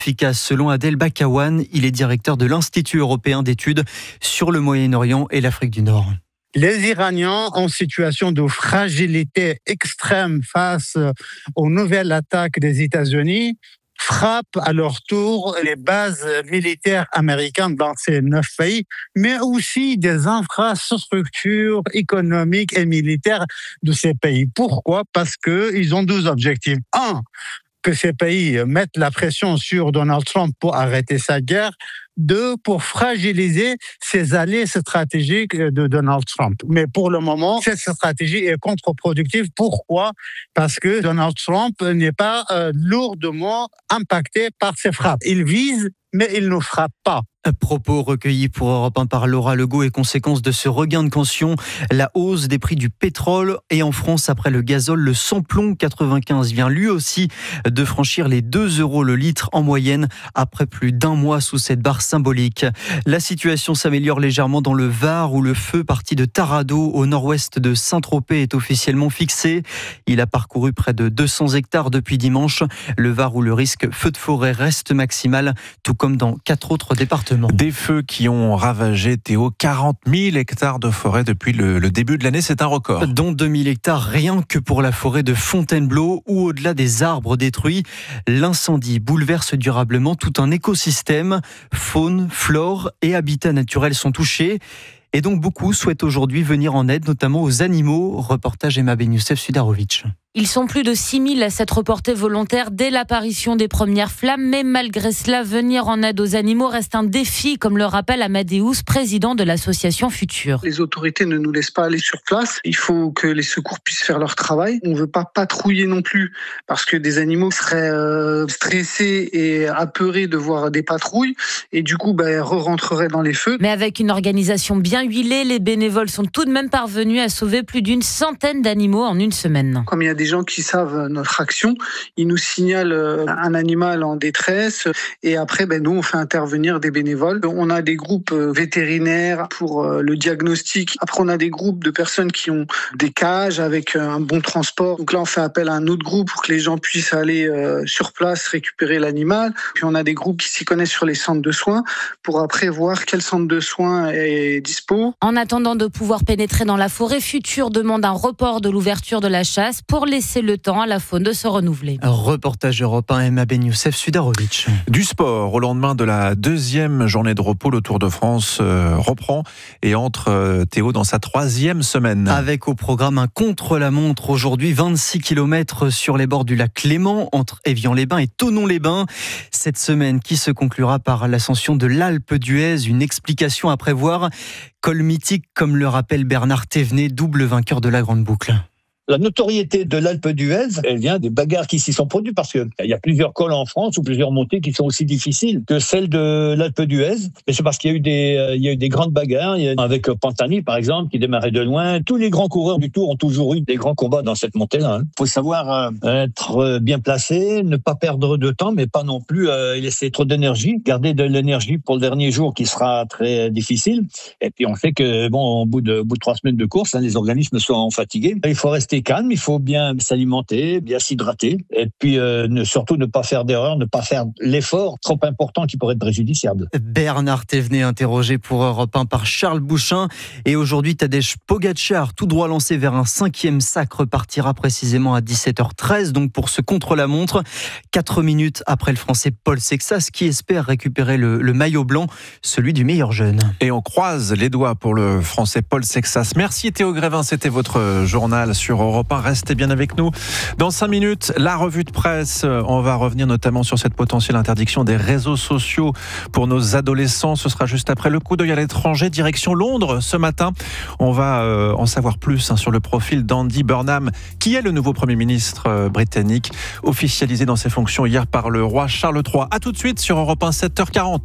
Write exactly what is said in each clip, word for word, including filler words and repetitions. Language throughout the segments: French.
Efficace selon Adel Bakawan, il est directeur de l'Institut européen d'études sur le Moyen-Orient et l'Afrique du Nord. Les Iraniens en situation de fragilité extrême face aux nouvelles attaques des États-Unis frappent à leur tour les bases militaires américaines dans ces neuf pays, mais aussi des infrastructures économiques et militaires de ces pays. Pourquoi ? Parce qu'ils ont deux objectifs. Un, que ces pays mettent la pression sur Donald Trump pour arrêter sa guerre. Deux, pour fragiliser ses alliés stratégiques de Donald Trump. Mais pour le moment, cette stratégie est contre-productive. Pourquoi ? Parce que Donald Trump n'est pas euh, lourdement impacté par ces frappes. Il vise, mais il ne frappe pas. Propos recueillis pour Europe un par Laura Legault et conséquence de ce regain de tension, la hausse des prix du pétrole et en France après le gazole, le samplon quatre-vingt-quinze vient lui aussi de franchir les deux euros le litre en moyenne après plus d'un mois sous cette barre symbolique. La situation s'améliore légèrement dans le Var où le feu parti de Taradot au nord-ouest de Saint-Tropez est officiellement fixé. Il a parcouru près de deux cents hectares depuis dimanche. Le Var où le risque feu de forêt reste maximal, tout comme dans quatre autres départements. Des feux qui ont ravagé, Théo, quarante mille hectares de forêt depuis le, le début de l'année, c'est un record. Dont deux mille hectares rien que pour la forêt de Fontainebleau, où au-delà des arbres détruits, l'incendie bouleverse durablement tout un écosystème. Faune, flore et habitats naturels sont touchés. Et donc beaucoup souhaitent aujourd'hui venir en aide, notamment aux animaux. Reportage Emma Benyoussef Sudarovic. Ils sont plus de six mille à s'être reportés volontaires dès l'apparition des premières flammes, mais malgré cela, venir en aide aux animaux reste un défi, comme le rappelle Amadeus, président de l'association Futur. Les autorités ne nous laissent pas aller sur place. Il faut que les secours puissent faire leur travail. On ne veut pas patrouiller non plus, parce que des animaux seraient euh, stressés et apeurés de voir des patrouilles, et du coup, bah, re-rentreraient dans les feux. Mais avec une organisation bien huilée, les bénévoles sont tout de même parvenus à sauver plus d'une centaine d'animaux en une semaine. Comme il y a des gens qui savent notre action, ils nous signalent un animal en détresse et après, ben, nous, on fait intervenir des bénévoles. On a des groupes vétérinaires pour le diagnostic. Après, on a des groupes de personnes qui ont des cages avec un bon transport. Donc là, on fait appel à un autre groupe pour que les gens puissent aller sur place récupérer l'animal. Puis on a des groupes qui s'y connaissent sur les centres de soins pour après voir quel centre de soins est dispo. En attendant de pouvoir pénétrer dans la forêt, Futur demande un report de l'ouverture de la chasse pour laisser le temps à la faune de se renouveler. Reportage Europe un, Emma Benyoussef Sudarovic. Du sport, au lendemain de la deuxième journée de repos, le Tour de France euh, reprend et entre euh, Théo dans sa troisième semaine. Avec au programme un contre-la-montre aujourd'hui, vingt-six kilomètres sur les bords du lac Clément, entre Évian-les-Bains et Thonon-les-Bains. Cette semaine qui se conclura par l'ascension de l'Alpe d'Huez, une explication à prévoir. Col mythique, comme le rappelle Bernard Thévenet, double vainqueur de la Grande Boucle. La notoriété de l'Alpe d'Huez, elle vient des bagarres qui s'y sont produites parce qu'il y a plusieurs cols en France ou plusieurs montées qui sont aussi difficiles que celles de l'Alpe d'Huez. Mais c'est parce qu'il y a eu des, il y a eu des grandes bagarres, il y a, avec Pantani par exemple, qui démarrait de loin. Tous les grands coureurs du Tour ont toujours eu des grands combats dans cette montée-là. Il faut savoir euh, être bien placé, ne pas perdre de temps, mais pas non plus euh, laisser trop d'énergie, garder de l'énergie pour le dernier jour qui sera très difficile. Et puis on sait que bon, au bout de, au bout de trois semaines de course, hein, les organismes sont fatigués. Il faut rester calme, il faut bien s'alimenter, bien s'hydrater, et puis euh, ne, surtout ne pas faire d'erreur, ne pas faire l'effort trop important qui pourrait être préjudiciable. Bernard Thévenet, interrogé pour Europe un par Charles Bouchin, et aujourd'hui Tadej Pogačar, tout droit lancé vers un cinquième sacre, partira précisément à dix-sept heures treize, donc pour ce contre-la-montre, quatre minutes après le Français Paul Sexas, qui espère récupérer le, le maillot blanc, celui du meilleur jeune. Et on croise les doigts pour le Français Paul Sexas. Merci Théo Grévin, c'était votre journal sur Europe un. Restez bien avec nous. Dans cinq minutes, la revue de presse. On va revenir notamment sur cette potentielle interdiction des réseaux sociaux pour nos adolescents. Ce sera juste après le coup d'œil à l'étranger. Direction Londres ce matin. On va euh, en savoir plus hein, sur le profil d'Andy Burnham, qui est le nouveau Premier ministre euh, britannique, officialisé dans ses fonctions hier par le roi Charles trois. A tout de suite sur Europe un, sept heures quarante.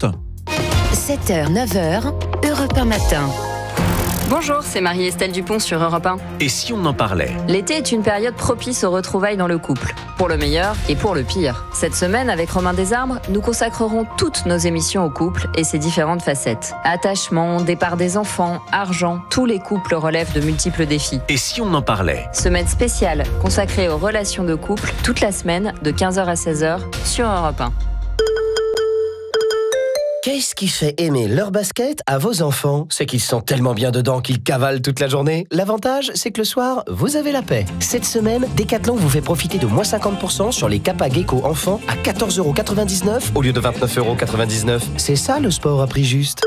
sept heures, neuf heures, Europe un matin. Bonjour, c'est Marie-Estelle Dupont sur Europe un. Et si on en parlait ? L'été est une période propice aux retrouvailles dans le couple, pour le meilleur et pour le pire. Cette semaine, avec Romain Desarbres, nous consacrerons toutes nos émissions au couple et ses différentes facettes. Attachement, départ des enfants, argent, tous les couples relèvent de multiples défis. Et si on en parlait ? Semaine spéciale consacrée aux relations de couple, toute la semaine, de quinze heures à seize heures, sur Europe un. Qu'est-ce qui fait aimer leur basket à vos enfants? C'est qu'ils sont tellement bien dedans qu'ils cavalent toute la journée. L'avantage, c'est que le soir, vous avez la paix. Cette semaine, Decathlon vous fait profiter de moins cinquante pour cent sur les Kappa Gecko enfants à quatorze euros quatre-vingt-dix-neuf au lieu de vingt-neuf euros quatre-vingt-dix-neuf. C'est ça le sport à prix juste.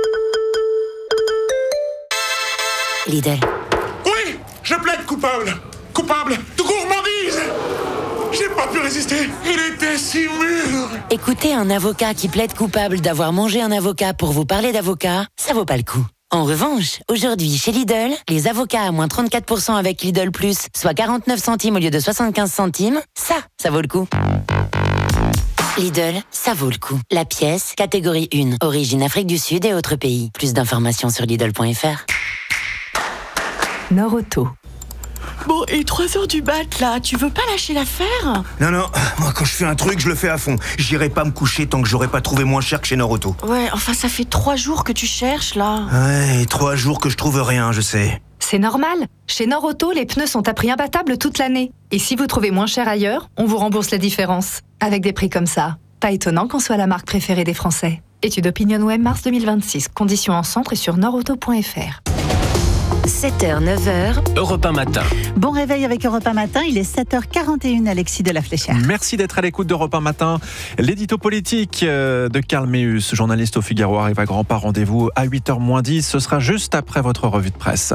Lidl. Oui, je plaide coupable. Coupable de gourmandise. J'ai pas pu résister. Il était si mûr. Écoutez un avocat qui plaide coupable d'avoir mangé un avocat pour vous parler d'avocat, ça vaut pas le coup. En revanche, aujourd'hui, chez Lidl, les avocats à moins trente-quatre pour cent avec Lidl Plus, soit quarante-neuf centimes au lieu de soixante-quinze centimes, ça, ça vaut le coup. Lidl, ça vaut le coup. La pièce, catégorie un, origine Afrique du Sud et autres pays. Plus d'informations sur Lidl point F R. Nord-Auto. Bon, et trois heures du mat, là, tu veux pas lâcher l'affaire? Non, non, moi quand je fais un truc, je le fais à fond. J'irai pas me coucher tant que j'aurai pas trouvé moins cher que chez Nord-Auto. Ouais, enfin ça fait trois jours que tu cherches, là. Ouais, et trois jours que je trouve rien, je sais. C'est normal. Chez Nord-Auto, les pneus sont à prix imbattable toute l'année. Et si vous trouvez moins cher ailleurs, on vous rembourse la différence. Avec des prix comme ça, pas étonnant qu'on soit la marque préférée des Français. Étude OpinionWay mars deux mille vingt-six. Conditions en centre et sur nordauto point F R. sept heures neuf heures. Europe un matin. Bon réveil avec Europe un matin, il est sept heures quarante et une, Alexis de la Fléchère. Merci d'être à l'écoute d'Europe un matin. L'édito politique de Karl Meus, journaliste au Figaro, arrive à grands pas. Rendez-vous à huit heures moins dix. Ce sera juste après votre revue de presse.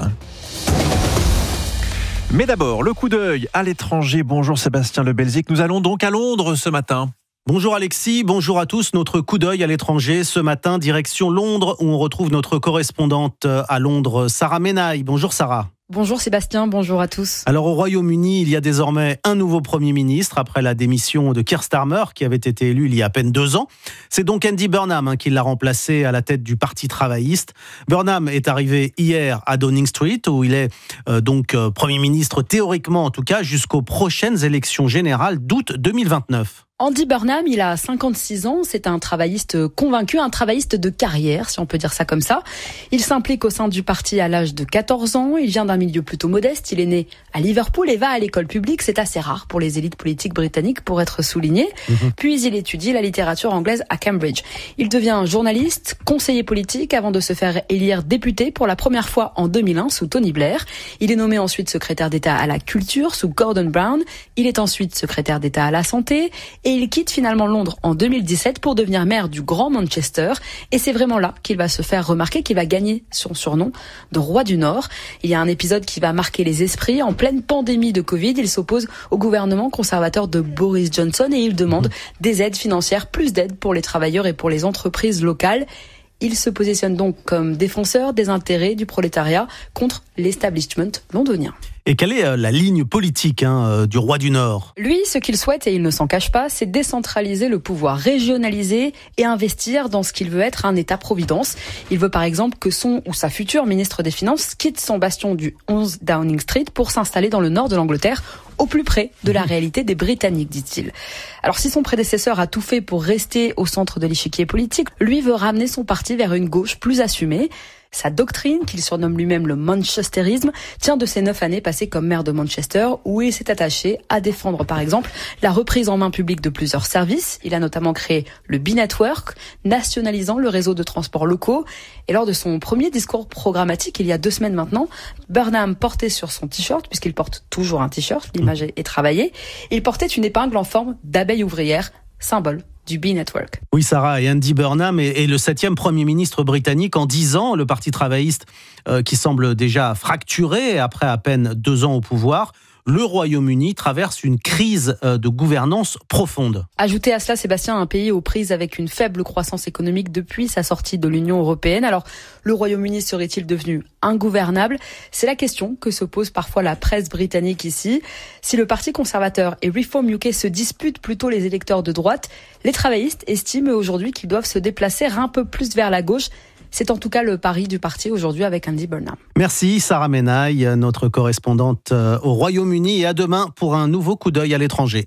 Mais d'abord, le coup d'œil à l'étranger. Bonjour Sébastien Le Belzic. Nous allons donc à Londres ce matin. Bonjour Alexis, bonjour à tous. Notre coup d'œil à l'étranger ce matin, direction Londres, où on retrouve notre correspondante à Londres, Sarah Menaille. Bonjour Sarah. Bonjour Sébastien, bonjour à tous. Alors au Royaume-Uni, il y a désormais un nouveau Premier ministre après la démission de Keir Starmer, qui avait été élu il y a à peine deux ans. C'est donc Andy Burnham hein, qui l'a remplacé à la tête du Parti travailliste. Burnham est arrivé hier à Downing Street, où il est euh, donc euh, Premier ministre théoriquement en tout cas, jusqu'aux prochaines élections générales d'août deux mille vingt-neuf. Andy Burnham, il a cinquante-six ans, c'est un travailliste convaincu, un travailliste de carrière, si on peut dire ça comme ça. Il s'implique au sein du parti à l'âge de quatorze ans, il vient d'un milieu plutôt modeste, il est né à Liverpool et va à l'école publique, c'est assez rare pour les élites politiques britanniques pour être souligné. Mmh. Puis il étudie la littérature anglaise à Cambridge. Il devient journaliste, conseiller politique avant de se faire élire député pour la première fois en deux mille un sous Tony Blair. Il est nommé ensuite secrétaire d'État à la culture sous Gordon Brown. Il est ensuite secrétaire d'État à la santé. Et il quitte finalement Londres en deux mille dix-sept pour devenir maire du Grand Manchester. Et c'est vraiment là qu'il va se faire remarquer, qu'il va gagner son surnom de roi du Nord. Il y a un épisode qui va marquer les esprits. En pleine pandémie de Covid, il s'oppose au gouvernement conservateur de Boris Johnson et il demande des aides financières, plus d'aides pour les travailleurs et pour les entreprises locales. Il se positionne donc comme défenseur des intérêts du prolétariat contre l'establishment londonien. Et quelle est la ligne politique hein, du roi du Nord ? Lui, ce qu'il souhaite, et il ne s'en cache pas, c'est décentraliser le pouvoir, régionaliser et investir dans ce qu'il veut être un État-providence. Il veut par exemple que son ou sa future ministre des Finances quitte son bastion du onze Downing Street pour s'installer dans le nord de l'Angleterre, au plus près de la réalité des Britanniques, dit-il. Alors si son prédécesseur a tout fait pour rester au centre de l'échiquier politique, lui veut ramener son parti vers une gauche plus assumée. Sa doctrine, qu'il surnomme lui-même le manchesterisme, tient de ses neuf années passées comme maire de Manchester, où il s'est attaché à défendre par exemple la reprise en main publique de plusieurs services. Il a notamment créé le B-Network, nationalisant le réseau de transports locaux. Et lors de son premier discours programmatique, il y a deux semaines maintenant, Burnham portait sur son t-shirt, puisqu'il porte toujours un t-shirt, l'image est travaillée, il portait une épingle en forme d'abeille ouvrière, symbole du B-Network. Oui, Sarah, et Andy Burnham est, est le septième Premier ministre britannique en dix ans. Le Parti travailliste euh, qui semble déjà fracturé après à peine deux ans au pouvoir. Le Royaume-Uni traverse une crise de gouvernance profonde. Ajoutez à cela, Sébastien, un pays aux prises avec une faible croissance économique depuis sa sortie de l'Union européenne. Alors, le Royaume-Uni serait-il devenu ingouvernable ? C'est la question que se pose parfois la presse britannique ici. Si le Parti conservateur et Reform U K se disputent plutôt les électeurs de droite, les travaillistes estiment aujourd'hui qu'ils doivent se déplacer un peu plus vers la gauche. C'est en tout cas le pari du parti aujourd'hui avec Andy Burnham. Merci Sarah Menaille, notre correspondante au Royaume-Uni, et à demain pour un nouveau coup d'œil à l'étranger.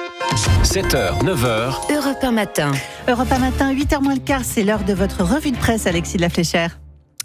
sept heures, neuf heures. Europe un matin. Europe un matin, huit heures moins le quart, c'est l'heure de votre revue de presse, Alexis de la Fléchère.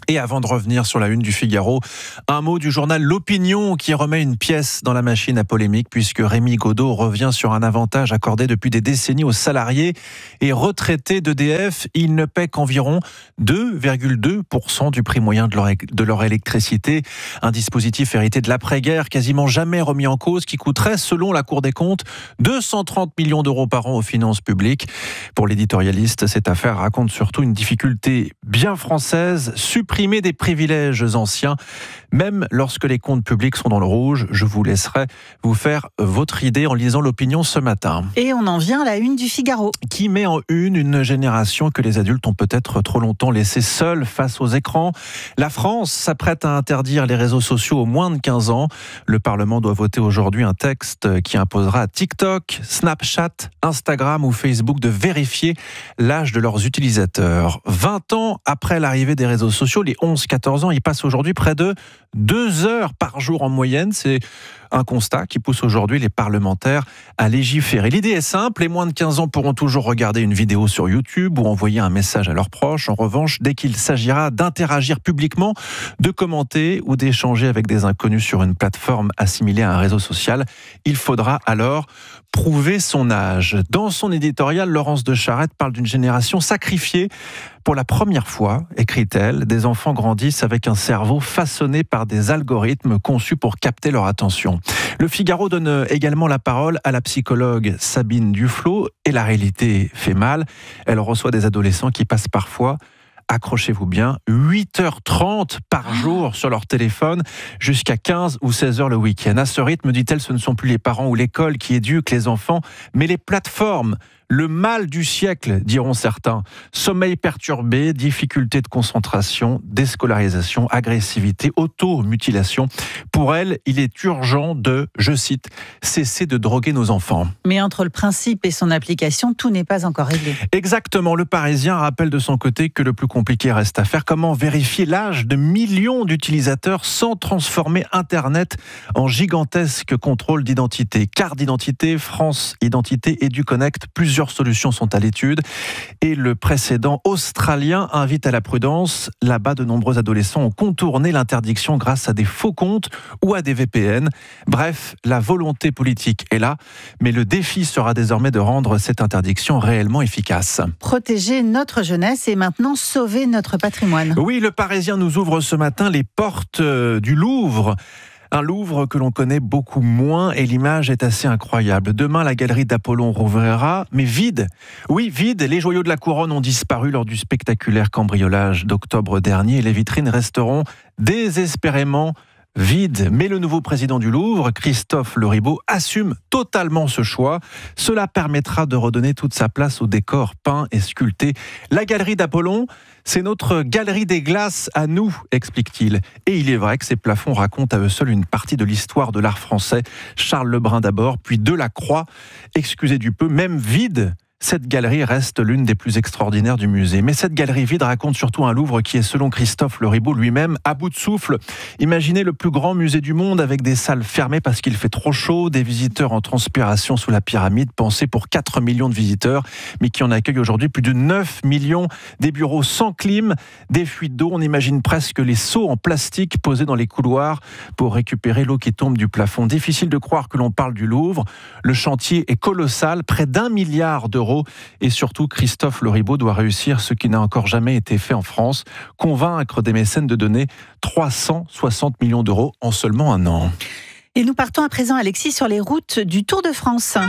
Et avant de revenir sur la une du Figaro, un mot du journal L'Opinion qui remet une pièce dans la machine à polémique puisque Rémi Godot revient sur un avantage accordé depuis des décennies aux salariés et retraités d'E D F. Ils ne paient qu'environ deux virgule deux pour cent du prix moyen de leur, de leur électricité. Un dispositif hérité de l'après-guerre, quasiment jamais remis en cause, qui coûterait, selon la Cour des comptes, deux cent trente millions d'euros par an aux finances publiques. Pour l'éditorialiste, cette affaire raconte surtout une difficulté bien française, supprimer des privilèges anciens, même lorsque les comptes publics sont dans le rouge. Je vous laisserai vous faire votre idée en lisant L'Opinion ce matin. Et on en vient à la une du Figaro. Qui met en une une génération que les adultes ont peut-être trop longtemps laissée seule face aux écrans. La France s'apprête à interdire les réseaux sociaux aux moins de quinze ans. Le Parlement doit voter aujourd'hui un texte qui imposera à TikTok, Snapchat, Instagram ou Facebook de vérifier l'âge de leurs utilisateurs. vingt ans après l'arrivée des réseaux sociaux, les onze quatorze ans, ils passent aujourd'hui près de deux heures par jour en moyenne. C'est un constat qui pousse aujourd'hui les parlementaires à légiférer. L'idée est simple, les moins de quinze ans pourront toujours regarder une vidéo sur YouTube ou envoyer un message à leurs proches. En revanche, dès qu'il s'agira d'interagir publiquement, de commenter ou d'échanger avec des inconnus sur une plateforme assimilée à un réseau social, il faudra alors prouver son âge. Dans son éditorial, Laurence de Charette parle d'une génération sacrifiée. Pour la première fois, écrit-elle, des enfants grandissent avec un cerveau façonné par des algorithmes conçus pour capter leur attention. Le Figaro donne également la parole à la psychologue Sabine Duflot et la réalité fait mal. Elle reçoit des adolescents qui passent parfois, accrochez-vous bien, huit heures trente par jour sur leur téléphone, jusqu'à quinze ou seize heures le week-end. À ce rythme, dit-elle, ce ne sont plus les parents ou l'école qui éduquent les enfants, mais les plateformes. Le mal du siècle, diront certains. Sommeil perturbé, difficulté de concentration, déscolarisation, agressivité, automutilation. Pour elle, il est urgent de, je cite, cesser de droguer nos enfants. Mais entre le principe et son application, tout n'est pas encore réglé. Exactement. Le Parisien rappelle de son côté que le plus compliqué reste à faire. Comment vérifier l'âge de millions d'utilisateurs sans transformer Internet en gigantesque contrôle d'identité. Carte d'identité, France Identité, EduConnect, plusieurs solutions sont à l'étude et le précédent australien invite à la prudence. Là-bas, de nombreux adolescents ont contourné l'interdiction grâce à des faux comptes ou à des V P N. Bref, la volonté politique est là, mais le défi sera désormais de rendre cette interdiction réellement efficace. Protéger notre jeunesse et maintenant sauver notre patrimoine. Oui, le Parisien nous ouvre ce matin les portes du Louvre. Un Louvre que l'on connaît beaucoup moins et l'image est assez incroyable. Demain, la galerie d'Apollon rouvrira, mais vide. Oui, vide. Les joyaux de la couronne ont disparu lors du spectaculaire cambriolage d'octobre dernier et les vitrines resteront désespérément vide. Mais le nouveau président du Louvre, Christophe Leribaud, assume totalement ce choix. Cela permettra de redonner toute sa place au décor peint et sculpté. La galerie d'Apollon, c'est notre galerie des glaces à nous, explique-t-il. Et il est vrai que ces plafonds racontent à eux seuls une partie de l'histoire de l'art français. Charles Lebrun d'abord, puis Delacroix. Excusez du peu, même vide, cette galerie reste l'une des plus extraordinaires du musée. Mais cette galerie vide raconte surtout un Louvre qui est, selon Christophe Leribaud lui-même, à bout de souffle. Imaginez le plus grand musée du monde avec des salles fermées parce qu'il fait trop chaud, des visiteurs en transpiration sous la pyramide, pensée pour quatre millions de visiteurs, mais qui en accueille aujourd'hui plus de neuf millions, des bureaux sans clim, des fuites d'eau. On imagine presque les seaux en plastique posés dans les couloirs pour récupérer l'eau qui tombe du plafond. Difficile de croire que l'on parle du Louvre. Le chantier est colossal, près d'un milliard d'euros. Et surtout, Christophe Leribaud doit réussir ce qui n'a encore jamais été fait en France, convaincre des mécènes de donner trois cent soixante millions d'euros en seulement un an. Et nous partons à présent, Alexis, sur les routes du Tour de France.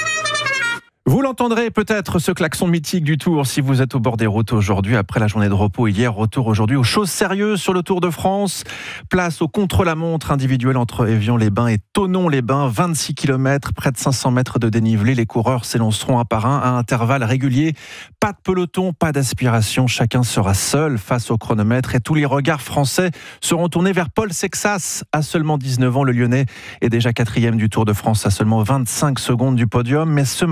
Vous l'entendrez peut-être, ce klaxon mythique du Tour, si vous êtes au bord des routes aujourd'hui, après la journée de repos hier. Retour aujourd'hui aux choses sérieuses sur le Tour de France. Place au contre-la-montre individuel entre Évian-les-Bains et Thonon-les-Bains. vingt-six kilomètres, près de cinq cents mètres de dénivelé. Les coureurs s'élanceront un par un à intervalles réguliers. Pas de peloton, pas d'aspiration. Chacun sera seul face au chronomètre et tous les regards français seront tournés vers Paul Sexas. À seulement dix-neuf ans, le Lyonnais est déjà quatrième du Tour de France à seulement vingt-cinq secondes du podium. Mais ce matin, dans le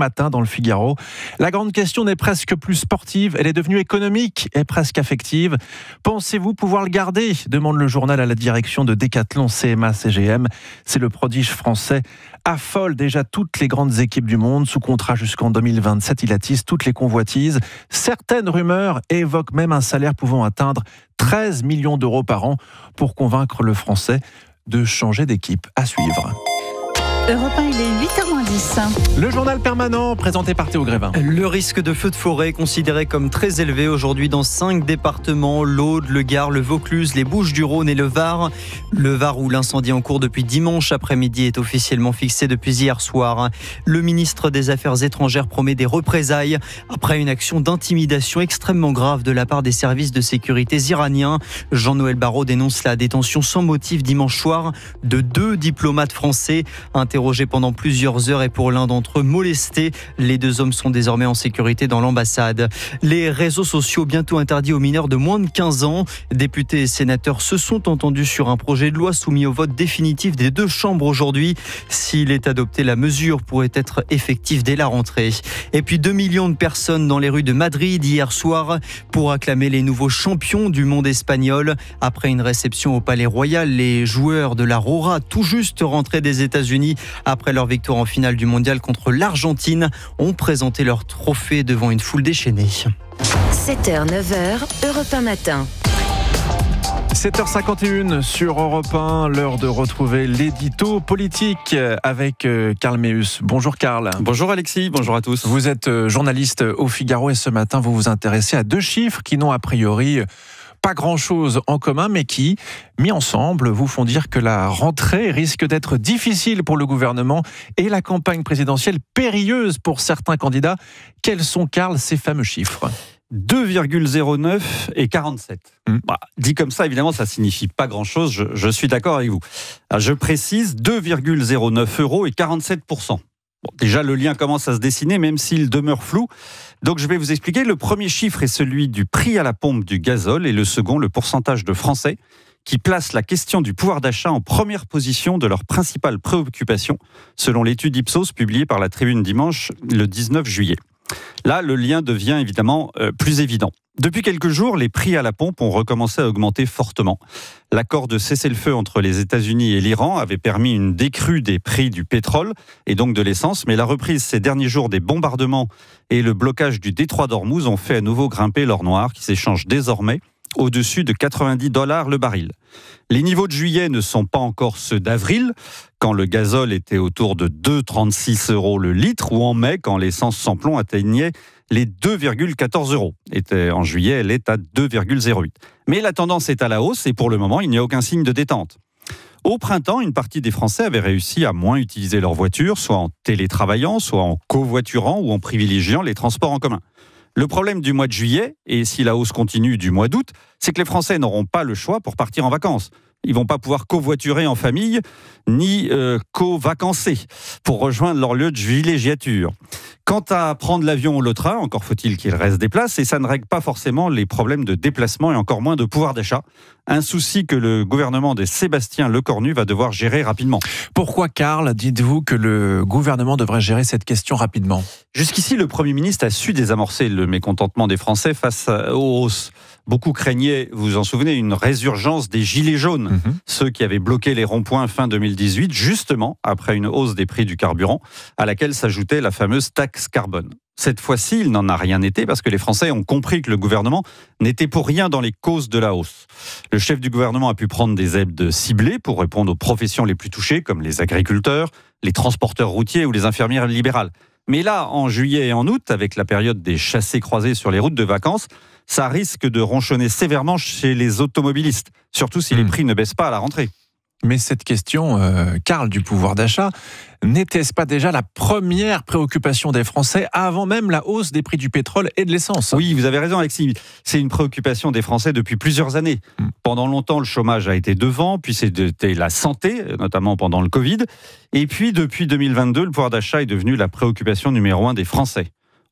le Figaro. La grande question n'est presque plus sportive, elle est devenue économique et presque affective. Pensez-vous pouvoir le garder ? Demande le journal à la direction de Decathlon C M A C G M. C'est le prodige français affole déjà toutes les grandes équipes du monde. Sous contrat jusqu'en deux mille vingt-sept, il attise toutes les convoitises. Certaines rumeurs évoquent même un salaire pouvant atteindre treize millions d'euros par an pour convaincre le Français de changer d'équipe. À suivre. Europe un, il est huit heures moins dix. Le journal permanent présenté par Théo Grévin. Le risque de feu de forêt considéré comme très élevé aujourd'hui dans cinq départements, l'Aude, le Gard, le Vaucluse, les Bouches-du-Rhône et le Var. Le Var où l'incendie en cours depuis dimanche après-midi est officiellement fixé depuis hier soir. Le ministre des Affaires étrangères promet des représailles après une action d'intimidation extrêmement grave de la part des services de sécurité iraniens. Jean-Noël Barrot dénonce la détention sans motif dimanche soir de deux diplomates français interrogés pendant plusieurs heures et pour l'un d'entre eux molestés. Les deux hommes sont désormais en sécurité dans l'ambassade. Les réseaux sociaux bientôt interdits aux mineurs de moins de quinze ans. Députés et sénateurs se sont entendus sur un projet de loi soumis au vote définitif des deux chambres aujourd'hui. S'il est adopté, la mesure pourrait être effective dès la rentrée. Et puis deux millions de personnes dans les rues de Madrid hier soir pour acclamer les nouveaux champions du monde espagnol. Après une réception au Palais Royal, les joueurs de la Rora, tout juste rentrés des États-Unis après leur victoire en finale du mondial contre l'Argentine, ont présenté leur trophée devant une foule déchaînée. sept heures neuf heures, Europe un matin. sept heures cinquante et une sur Europe un, l'heure de retrouver l'édito politique avec Karl Meus. Bonjour Karl. Bonjour Alexis, bonjour à tous. Vous êtes journaliste au Figaro et ce matin vous vous intéressez à deux chiffres qui n'ont a priori pas grand-chose en commun, mais qui, mis ensemble, vous font dire que la rentrée risque d'être difficile pour le gouvernement et la campagne présidentielle périlleuse pour certains candidats. Quels sont, Karl, ces fameux chiffres ? deux virgule zéro neuf et quarante-sept. Mmh. Bah, dit comme ça, évidemment, ça signifie pas grand-chose. Je, je suis d'accord avec vous. Alors, je précise, deux virgule zéro neuf euros et quarante-sept pour cent. Bon, déjà, le lien commence à se dessiner, même s'il demeure flou. Donc, je vais vous expliquer. Le premier chiffre est celui du prix à la pompe du gazole et le second, le pourcentage de Français qui placent la question du pouvoir d'achat en première position de leur principale préoccupation, selon l'étude Ipsos publiée par la Tribune dimanche, le dix-neuf juillet. Là, le lien devient évidemment euh, plus évident. Depuis quelques jours, les prix à la pompe ont recommencé à augmenter fortement. L'accord de cessez-le-feu entre les États-Unis et l'Iran avait permis une décrue des prix du pétrole et donc de l'essence, mais la reprise ces derniers jours des bombardements et le blocage du détroit d'Ormuz ont fait à nouveau grimper l'or noir qui s'échange désormais au-dessus de quatre-vingt-dix dollars le baril. Les niveaux de juillet ne sont pas encore ceux d'avril, quand le gazole était autour de deux virgule trente-six euros le litre, ou en mai, quand l'essence sans plomb atteignait les deux virgule quatorze euros. Et en juillet, elle est à deux virgule zéro huit. Mais la tendance est à la hausse et pour le moment, il n'y a aucun signe de détente. Au printemps, une partie des Français avait réussi à moins utiliser leur voiture, soit en télétravaillant, soit en covoiturant ou en privilégiant les transports en commun. Le problème du mois de juillet, et si la hausse continue du mois d'août, c'est que les Français n'auront pas le choix pour partir en vacances. Ils ne vont pas pouvoir covoiturer en famille, ni euh, co-vacancer pour rejoindre leur lieu de villégiature. Quant à prendre l'avion ou le train, encore faut-il qu'il reste des places, et ça ne règle pas forcément les problèmes de déplacement et encore moins de pouvoir d'achat. Un souci que le gouvernement de Sébastien Lecornu va devoir gérer rapidement. Pourquoi, Karl, dites-vous que le gouvernement devrait gérer cette question rapidement ? Jusqu'ici, le Premier ministre a su désamorcer le mécontentement des Français face aux hausses. Beaucoup craignaient, vous vous en souvenez, une résurgence des gilets jaunes, mmh. ceux qui avaient bloqué les ronds-points fin deux mille dix-huit, justement après une hausse des prix du carburant, à laquelle s'ajoutait la fameuse taxe carbone. Cette fois-ci, il n'en a rien été parce que les Français ont compris que le gouvernement n'était pour rien dans les causes de la hausse. Le chef du gouvernement a pu prendre des aides ciblées pour répondre aux professions les plus touchées, comme les agriculteurs, les transporteurs routiers ou les infirmières libérales. Mais là, en juillet et en août, avec la période des chassés-croisés sur les routes de vacances, ça risque de ronchonner sévèrement chez les automobilistes, surtout si mmh. les prix ne baissent pas à la rentrée. Mais cette question, euh, Karl, du pouvoir d'achat, n'était-ce pas déjà la première préoccupation des Français avant même la hausse des prix du pétrole et de l'essence ? Oui, vous avez raison Alexis, c'est une préoccupation des Français depuis plusieurs années. Mmh. Pendant longtemps, le chômage a été devant, puis c'était la santé, notamment pendant le Covid. Et puis, depuis deux mille vingt-deux, le pouvoir d'achat est devenu la préoccupation numéro un des Français.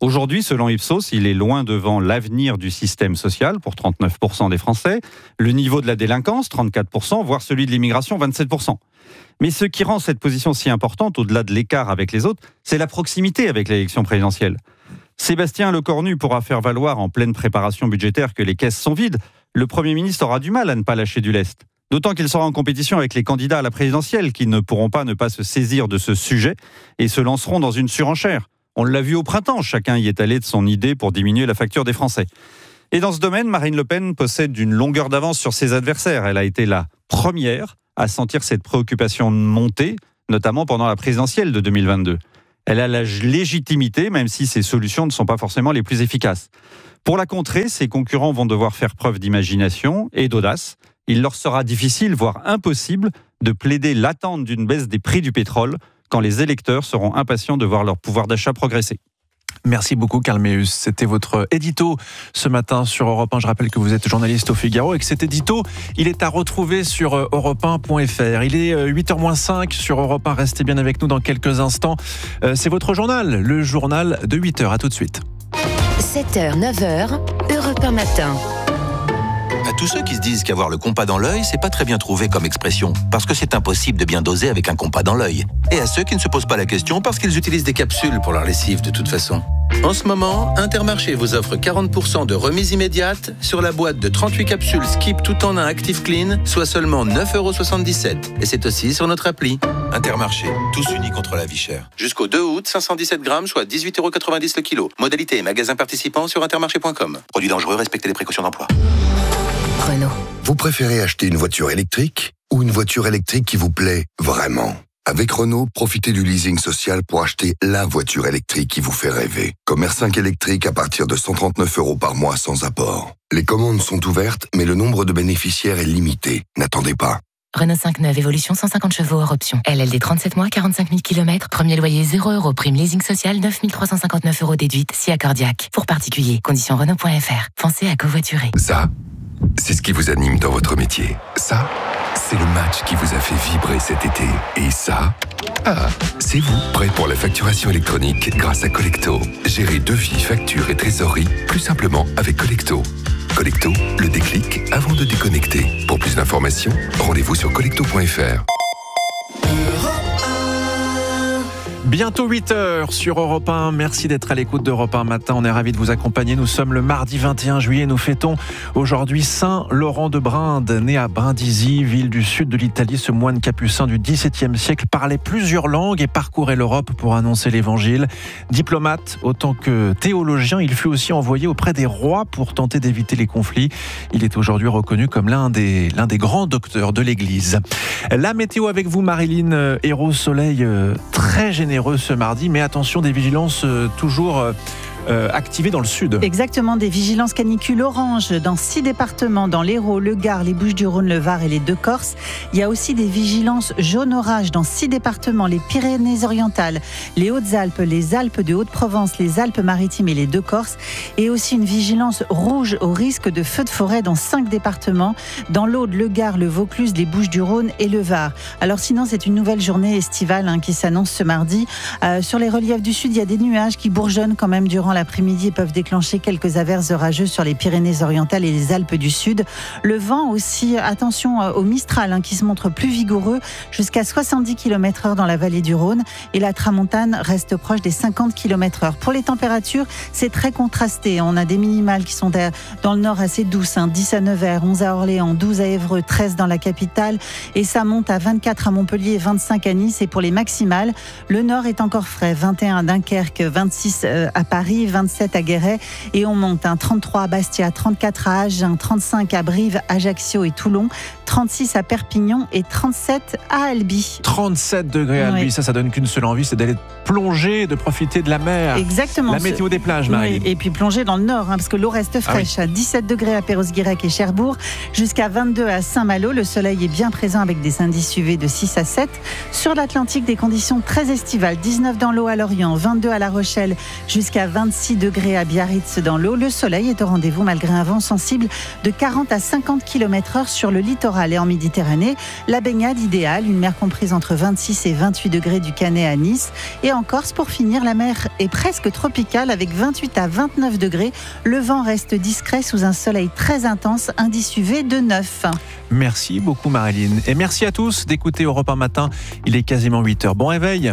Aujourd'hui, selon Ipsos, il est loin devant l'avenir du système social pour trente-neuf pour cent des Français, le niveau de la délinquance, trente-quatre pour cent, voire celui de l'immigration, vingt-sept pour cent. Mais ce qui rend cette position si importante, au-delà de l'écart avec les autres, c'est la proximité avec l'élection présidentielle. Sébastien Lecornu pourra faire valoir en pleine préparation budgétaire que les caisses sont vides. Le Premier ministre aura du mal à ne pas lâcher du lest. D'autant qu'il sera en compétition avec les candidats à la présidentielle qui ne pourront pas ne pas se saisir de ce sujet et se lanceront dans une surenchère. On l'a vu au printemps, chacun y est allé de son idée pour diminuer la facture des Français. Et dans ce domaine, Marine Le Pen possède une longueur d'avance sur ses adversaires. Elle a été la première à sentir cette préoccupation monter, notamment pendant la présidentielle de deux mille vingt-deux. Elle a la légitimité, même si ses solutions ne sont pas forcément les plus efficaces. Pour la contrer, ses concurrents vont devoir faire preuve d'imagination et d'audace. Il leur sera difficile, voire impossible, de plaider l'attente d'une baisse des prix du pétrole quand les électeurs seront impatients de voir leur pouvoir d'achat progresser. Merci beaucoup Karl Meeus. C'était votre édito ce matin sur Europe un. Je rappelle que vous êtes journaliste au Figaro et que cet édito, il est à retrouver sur europe un point f r. Il est huit heures moins cinq sur Europe un. Restez bien avec nous dans quelques instants. C'est votre journal, le journal de huit heures. À tout de suite. sept heures, neuf heures, Europe un matin. À tous ceux qui se disent qu'avoir le compas dans l'œil, c'est pas très bien trouvé comme expression, parce que c'est impossible de bien doser avec un compas dans l'œil. Et à ceux qui ne se posent pas la question parce qu'ils utilisent des capsules pour leur lessive de toute façon. En ce moment, Intermarché vous offre quarante pour cent de remise immédiate sur la boîte de trente-huit capsules Skip tout en un Active Clean, soit seulement neuf euros soixante-dix-sept. Et c'est aussi sur notre appli. Intermarché, tous unis contre la vie chère. Jusqu'au deux août, cinq cent dix-sept grammes, soit dix-huit euros quatre-vingt-dix le kilo. Modalité et magasin participant sur intermarché point com. Produit dangereux, respectez les précautions d'emploi. Renault. Vous préférez acheter une voiture électrique ou une voiture électrique qui vous plaît vraiment ? Avec Renault, profitez du leasing social pour acheter la voiture électrique qui vous fait rêver. Comme R cinq électrique à partir de cent trente-neuf euros par mois sans apport. Les commandes sont ouvertes, mais le nombre de bénéficiaires est limité. N'attendez pas. Renault cinq neuf Évolution cent cinquante chevaux hors option. L L D trente-sept mois, quarante-cinq mille kilomètres. Premier loyer zéro euros. Prime leasing social neuf mille trois cent cinquante-neuf euros déduite. Si accordiaque. Pour particulier. Conditions Renault point f r. Pensez à covoiturer. Ça, c'est ce qui vous anime dans votre métier. Ça, c'est le match qui vous a fait vibrer cet été. Et ça, ah, c'est vous, prêt pour la facturation électronique grâce à Collecto. Gérez devis, factures et trésorerie plus simplement avec Collecto. Collecto, le déclic avant de déconnecter. Pour plus d'informations, rendez-vous sur collecto point f r. Bientôt huit heures sur Europe un. Merci d'être à l'écoute d'Europe un matin. On est ravis de vous accompagner. Nous sommes le mardi vingt et un juillet. Nous fêtons aujourd'hui Saint Laurent de Brinde. Né à Brindisi, ville du sud de l'Italie, ce moine capucin du dix-septième siècle parlait plusieurs langues et parcourait l'Europe pour annoncer l'évangile. Diplomate autant que théologien, il fut aussi envoyé auprès des rois pour tenter d'éviter les conflits. Il est aujourd'hui reconnu comme l'un des, l'un des grands docteurs de l'Église. La météo avec vous, Marilyn Hérault. Soleil très généreux ce mardi, mais attention, des vigilances euh, toujours euh, euh, activées dans le sud. Exactement, des vigilances canicules orange dans six départements, dans l'Hérault, le Gard, les Bouches-du-Rhône, le Var et les deux Corses. Il y a aussi des vigilances jaune orage dans six départements, les Pyrénées-Orientales, les Hautes-Alpes, les Alpes de Haute-Provence, les Alpes-Maritimes et les deux Corses. Et aussi une vigilance rouge au risque de feux de forêt dans cinq départements, dans l'Aude, le Gard, le Vaucluse, les Bouches-du-Rhône et le Var. Alors sinon, c'est une nouvelle journée estivale hein, qui s'annonce ce mardi. Euh, sur les reliefs du sud, il y a des nuages qui bourgeonnent quand même durant l'après-midi et peuvent déclencher quelques averses orageuses sur les Pyrénées-Orientales et les Alpes du Sud. Le vent aussi, attention au Mistral hein, qui se montre plus vigoureux, jusqu'à soixante-dix kilomètres heure dans la vallée du Rhône, et la tramontane reste proche des cinquante kilomètres heure. Pour les températures, c'est très contrasté. On a des minimales qui sont dans le nord assez douces, hein, dix à Nevers, onze à Orléans, douze à Évreux, treize dans la capitale, et ça monte à vingt-quatre à Montpellier et vingt-cinq à Nice. Et pour les maximales, le nord est encore frais, vingt et un à Dunkerque, vingt-six à Paris, vingt-sept à Guéret, et on monte un trente-trois à Bastia, trente-quatre à Agen, trente-cinq à Brive, Ajaccio et Toulon, trente-six à Perpignan et trente-sept à Albi. trente-sept degrés à Albi, oui. ça, ça donne qu'une seule envie, c'est d'aller plonger, de profiter de la mer. Exactement. La météo des plages, Marie. Oui, et puis plonger dans le nord, hein, parce que l'eau reste fraîche. Ah oui. À dix-sept degrés à Perros-Guirec et Cherbourg, jusqu'à vingt-deux à Saint-Malo. Le soleil est bien présent avec des indices U V de six à sept. Sur l'Atlantique, des conditions très estivales. dix-neuf dans l'eau à Lorient, vingt-deux à La Rochelle, jusqu'à vingt-six vingt-six degrés à Biarritz dans l'eau. Le soleil est au rendez-vous malgré un vent sensible de quarante à cinquante kilomètres heure sur le littoral et en Méditerranée. La baignade idéale, une mer comprise entre vingt-six et vingt-huit degrés du Canet à Nice. Et en Corse, pour finir, la mer est presque tropicale avec vingt-huit à vingt-neuf degrés. Le vent reste discret sous un soleil très intense, indice U V de neuf. Merci beaucoup Marilyn. Et merci à tous d'écouter Europe un matin. Il est quasiment huit heures. Bon réveil.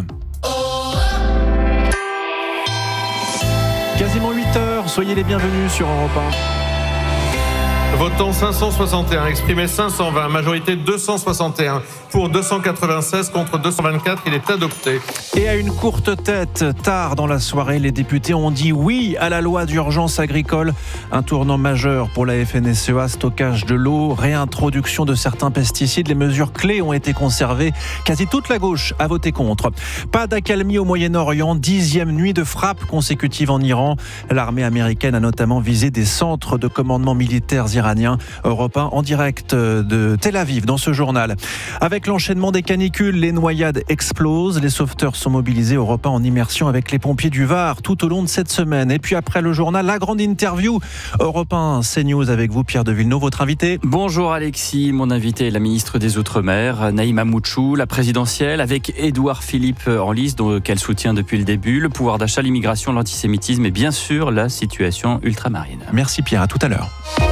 Quasiment huit heures. Soyez les bienvenus sur Europe un. Votant cinq cent soixante et un, exprimé cinq cent vingt, majorité deux cent soixante et un, pour deux cent quatre-vingt-seize contre deux cent vingt-quatre, il est adopté. Et à une courte tête, tard dans la soirée, les députés ont dit oui à la loi d'urgence agricole. Un tournant majeur pour la F N S E A, stockage de l'eau, réintroduction de certains pesticides. Les mesures clés ont été conservées. Quasi toute la gauche a voté contre. Pas d'accalmie au Moyen-Orient, dixième nuit de frappe consécutive en Iran. L'armée américaine a notamment visé des centres de commandement militaires iraniens. Europe un en direct de Tel Aviv dans ce journal. Avec l'enchaînement des canicules, les noyades explosent. Les sauveteurs sont mobilisés. Europe un en immersion avec les pompiers du Var tout au long de cette semaine. Et puis après le journal, la grande interview. Europe un CNews avec vous, Pierre de Villeneuve, votre invité. Bonjour Alexis, mon invité est la ministre des Outre-mer, Naïma Mouchou, la présidentielle, avec Édouard Philippe en lice, qu'elle soutient depuis le début, le pouvoir d'achat, l'immigration, l'antisémitisme et bien sûr la situation ultramarine. Merci Pierre, à tout à l'heure.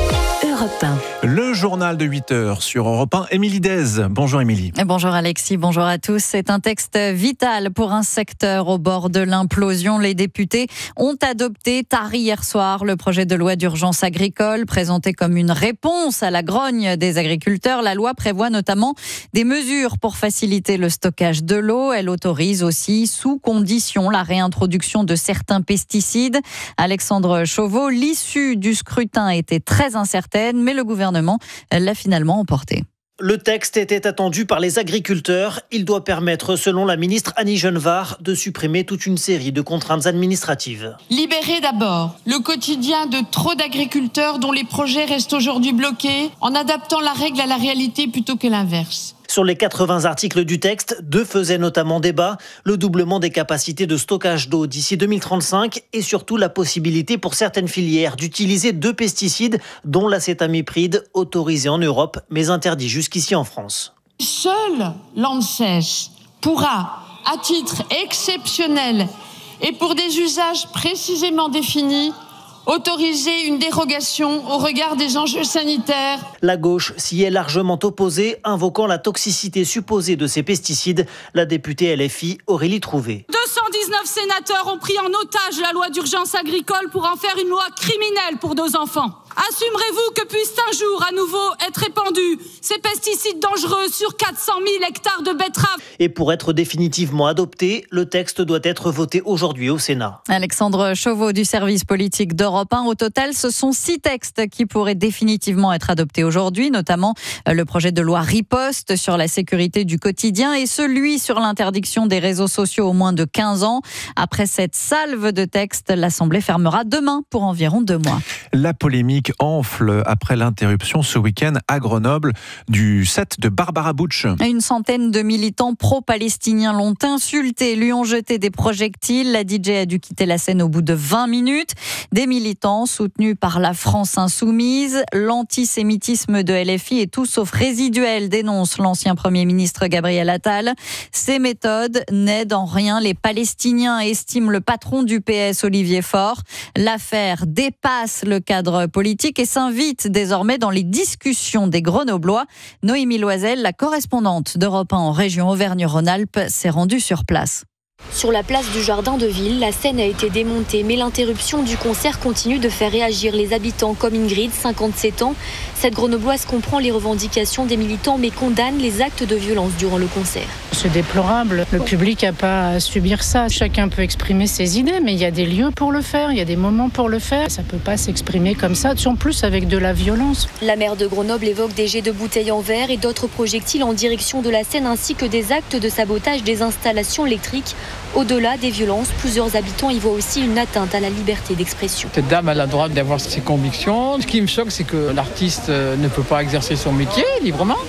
Le journal de huit heures sur Europe un. Émilie Dez. Bonjour Émilie. Bonjour Alexis, bonjour à tous. C'est un texte vital pour un secteur au bord de l'implosion. Les députés ont adopté tard hier soir le projet de loi d'urgence agricole présenté comme une réponse à la grogne des agriculteurs. La loi prévoit notamment des mesures pour faciliter le stockage de l'eau. Elle autorise aussi, sous condition, la réintroduction de certains pesticides. Alexandre Chauveau, l'issue du scrutin était très incertaine, mais le gouvernement l'a finalement emporté. Le texte était attendu par les agriculteurs. Il doit permettre, selon la ministre Annie Genevard, de supprimer toute une série de contraintes administratives. Libérer d'abord le quotidien de trop d'agriculteurs dont les projets restent aujourd'hui bloqués en adaptant la règle à la réalité plutôt que l'inverse. Sur les quatre-vingts articles du texte, deux faisaient notamment débat, le doublement des capacités de stockage d'eau d'ici deux mille trente-cinq et surtout la possibilité pour certaines filières d'utiliser deux pesticides, dont l'acétamipride, autorisé en Europe mais interdit jusqu'ici en France. Seul l'ANSES pourra, à titre exceptionnel et pour des usages précisément définis, autoriser une dérogation au regard des enjeux sanitaires. La gauche s'y est largement opposée, invoquant la toxicité supposée de ces pesticides. La députée L F I, Aurélie Trouvé. deux cent dix-neuf sénateurs ont pris en otage la loi d'urgence agricole pour en faire une loi criminelle pour nos enfants. Assumerez-vous que puissent un jour à nouveau être répandus ces pesticides dangereux sur quatre cent mille hectares de betteraves? Et pour être définitivement adopté, le texte doit être voté aujourd'hui au Sénat. Alexandre Chauveau du service politique d'Europe un. Au total, ce sont six textes qui pourraient définitivement être adoptés aujourd'hui, notamment le projet de loi Riposte sur la sécurité du quotidien et celui sur l'interdiction des réseaux sociaux aux moins de quinze ans. Après cette salve de textes, l'Assemblée fermera demain pour environ deux mois. La polémique enfle après l'interruption ce week-end à Grenoble du set de Barbara Bush. Une centaine de militants pro-palestiniens l'ont insulté, lui ont jeté des projectiles. La D J a dû quitter la scène au bout de vingt minutes. Des militants soutenus par la France insoumise. L'antisémitisme de L F I est tout sauf résiduel, dénonce l'ancien Premier ministre Gabriel Attal. Ces méthodes n'aident en rien les Palestiniens, estime le patron du P S, Olivier Faure. L'affaire dépasse le cadre politique et s'invite désormais dans les discussions des Grenoblois. Noémie Loisel, la correspondante d'Europe un en région Auvergne-Rhône-Alpes, s'est rendue sur place. Sur la place du Jardin de Ville, la scène a été démontée, mais l'interruption du concert continue de faire réagir les habitants comme Ingrid, cinquante-sept ans. Cette grenobloise comprend les revendications des militants, mais condamne les actes de violence durant le concert. C'est déplorable. Le public n'a pas à subir ça. Chacun peut exprimer ses idées, mais il y a des lieux pour le faire, il y a des moments pour le faire. Ça ne peut pas s'exprimer comme ça, en plus avec de la violence. La maire de Grenoble évoque des jets de bouteilles en verre et d'autres projectiles en direction de la scène, ainsi que des actes de sabotage des installations électriques. Au-delà des violences, plusieurs habitants y voient aussi une atteinte à la liberté d'expression. Cette dame a le droit d'avoir ses convictions. Ce qui me choque, c'est que l'artiste ne peut pas exercer son métier librement.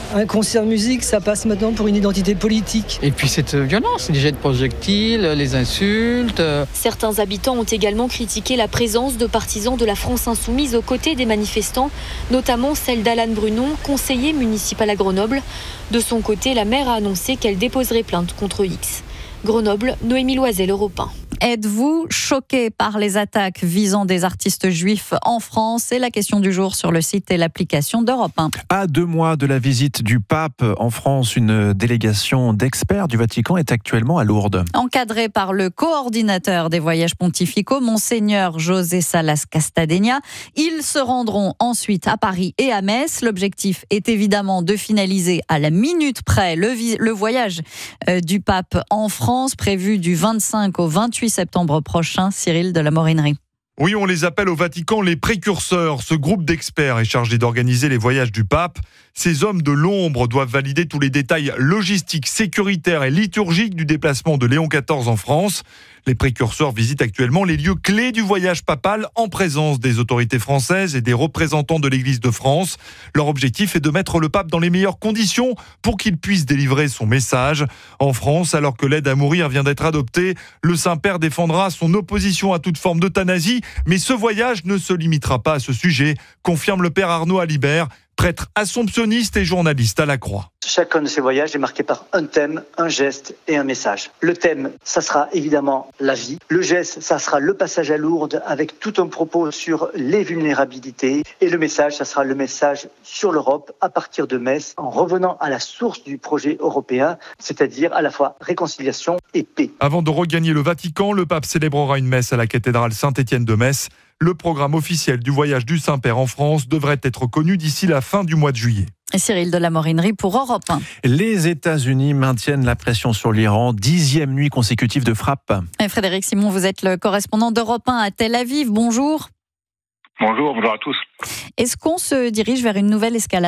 Un concert de musique, ça passe maintenant pour une identité politique. Et puis cette violence, les jets de projectiles, les insultes. Certains habitants ont également critiqué la présence de partisans de la France insoumise aux côtés des manifestants, notamment celle d'Alan Brunon, conseiller municipal à Grenoble. De son côté, la maire a annoncé qu'elle déposerait plainte contre X. Grenoble, Noémie Loisel, Europe un. Êtes-vous choqué par les attaques visant des artistes juifs en France? C'est la question du jour sur le site et l'application d'Europe un. À deux mois de la visite du pape en France, une délégation d'experts du Vatican est actuellement à Lourdes. Encadré par le coordinateur des voyages pontificaux, Monseigneur José Salas Castadegna, ils se rendront ensuite à Paris et à Metz. L'objectif est évidemment de finaliser à la minute près le, vi- le voyage euh, du pape en France, prévu du vingt-cinq au vingt-huit septembre prochain. Cyril de la Morinerie. Oui, on les appelle au Vatican les précurseurs. Ce groupe d'experts est chargé d'organiser les voyages du pape. Ces hommes de l'ombre doivent valider tous les détails logistiques, sécuritaires et liturgiques du déplacement de Léon quatorze en France. Les précurseurs visitent actuellement les lieux clés du voyage papal en présence des autorités françaises et des représentants de l'Église de France. Leur objectif est de mettre le pape dans les meilleures conditions pour qu'il puisse délivrer son message. En France, alors que l'aide à mourir vient d'être adoptée, le Saint-Père défendra son opposition à toute forme d'euthanasie. Mais ce voyage ne se limitera pas à ce sujet, confirme le Père Arnaud Alibert, prêtre assomptionniste et journaliste à la Croix. Chacun de ces voyages est marqué par un thème, un geste et un message. Le thème, ça sera évidemment la vie. Le geste, ça sera le passage à Lourdes avec tout un propos sur les vulnérabilités. Et le message, ça sera le message sur l'Europe à partir de Metz, en revenant à la source du projet européen, c'est-à-dire à la fois réconciliation et paix. Avant de regagner le Vatican, le pape célébrera une messe à la cathédrale Saint-Étienne de Metz. Le programme officiel du voyage du Saint-Père en France devrait être connu d'ici la fin du mois de juillet. Cyril de la Morinerie pour Europe un. Les États-Unis maintiennent la pression sur l'Iran. Dixième nuit consécutive de frappe. Et Frédéric Simon, vous êtes le correspondant d'Europe un à Tel Aviv. Bonjour. Bonjour, bonjour à tous. Est-ce qu'on se dirige vers une nouvelle escalade ?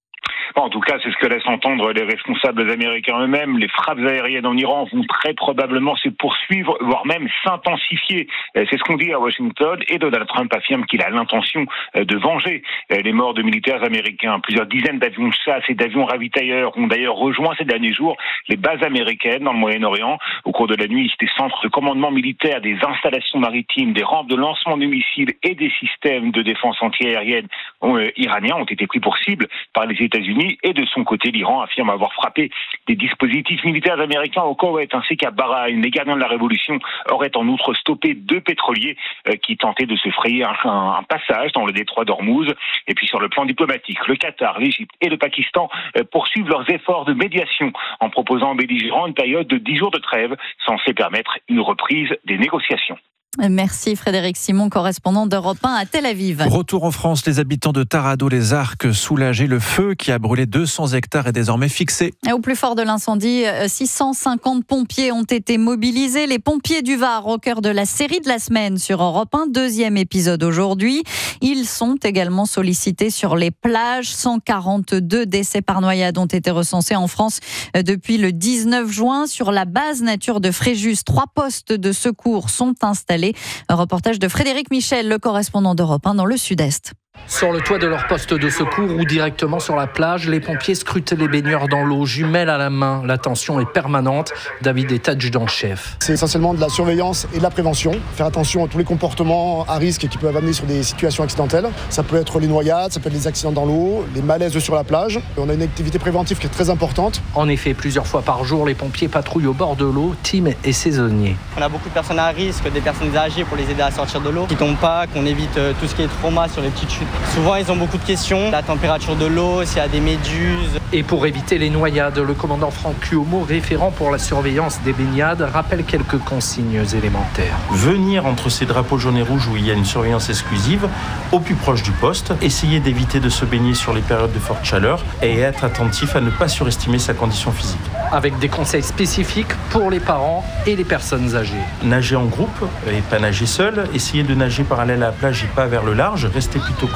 En tout cas, c'est ce que laissent entendre les responsables américains eux-mêmes. Les frappes aériennes en Iran vont très probablement se poursuivre, voire même s'intensifier. C'est ce qu'on dit à Washington, et Donald Trump affirme qu'il a l'intention de venger les morts de militaires américains. Plusieurs dizaines d'avions de chasse et d'avions ravitailleurs ont d'ailleurs rejoint ces derniers jours les bases américaines dans le Moyen-Orient. Au cours de la nuit, des centres de commandement militaire, des installations maritimes, des rampes de lancement de missiles et des systèmes de défense anti-aérienne iraniens ont été pris pour cible par les États-Unis. Et de son côté, l'Iran affirme avoir frappé des dispositifs militaires américains au Koweït ainsi qu'à Bahreïn. Les gardiens de la Révolution auraient en outre stoppé deux pétroliers euh, qui tentaient de se frayer un, un, un passage dans le détroit d'Ormuz. Et puis sur le plan diplomatique, le Qatar, l'Égypte et le Pakistan euh, poursuivent leurs efforts de médiation en proposant aux belligérants une période de dix jours de trêve censée permettre une reprise des négociations. Merci Frédéric Simon, correspondant d'Europe un à Tel Aviv. Retour en France, les habitants de Tarado-les-Arcs soulagés. Le feu qui a brûlé deux cents hectares est désormais fixé. Et au plus fort de l'incendie, six cent cinquante pompiers ont été mobilisés. Les pompiers du Var au cœur de la série de la semaine sur Europe un, deuxième épisode aujourd'hui. Ils sont également sollicités sur les plages. cent quarante-deux décès par noyade ont été recensés en France depuis le dix-neuf juin. Sur la base nature de Fréjus, trois postes de secours sont installés. Un reportage de Frédéric Michel, le correspondant d'Europe un dans le Sud-Est. Sur le toit de leur poste de secours ou directement sur la plage, les pompiers scrutent les baigneurs dans l'eau, jumelles à la main. La tension est permanente. David est adjudant-chef. C'est essentiellement de la surveillance et de la prévention. Faire attention à tous les comportements à risque qui peuvent amener sur des situations accidentelles. Ça peut être les noyades, ça peut être les accidents dans l'eau, les malaises sur la plage. On a une activité préventive qui est très importante. En effet, plusieurs fois par jour, les pompiers patrouillent au bord de l'eau, team et saisonniers. On a beaucoup de personnes à risque, des personnes âgées pour les aider à sortir de l'eau, qui tombent pas, qu'on évite tout ce qui est trauma sur les petites chutes. Souvent, ils ont beaucoup de questions. La température de l'eau, s'il y a des méduses. Et pour éviter les noyades, le commandant Franck Cuomo, référent pour la surveillance des baignades, rappelle quelques consignes élémentaires. Venir entre ces drapeaux jaunes et rouges où il y a une surveillance exclusive, au plus proche du poste. Essayer d'éviter de se baigner sur les périodes de forte chaleur et être attentif à ne pas surestimer sa condition physique. Avec des conseils spécifiques pour les parents et les personnes âgées. Nager en groupe et pas nager seul. Essayer de nager parallèle à la plage et pas vers le large. Rester plutôt connecté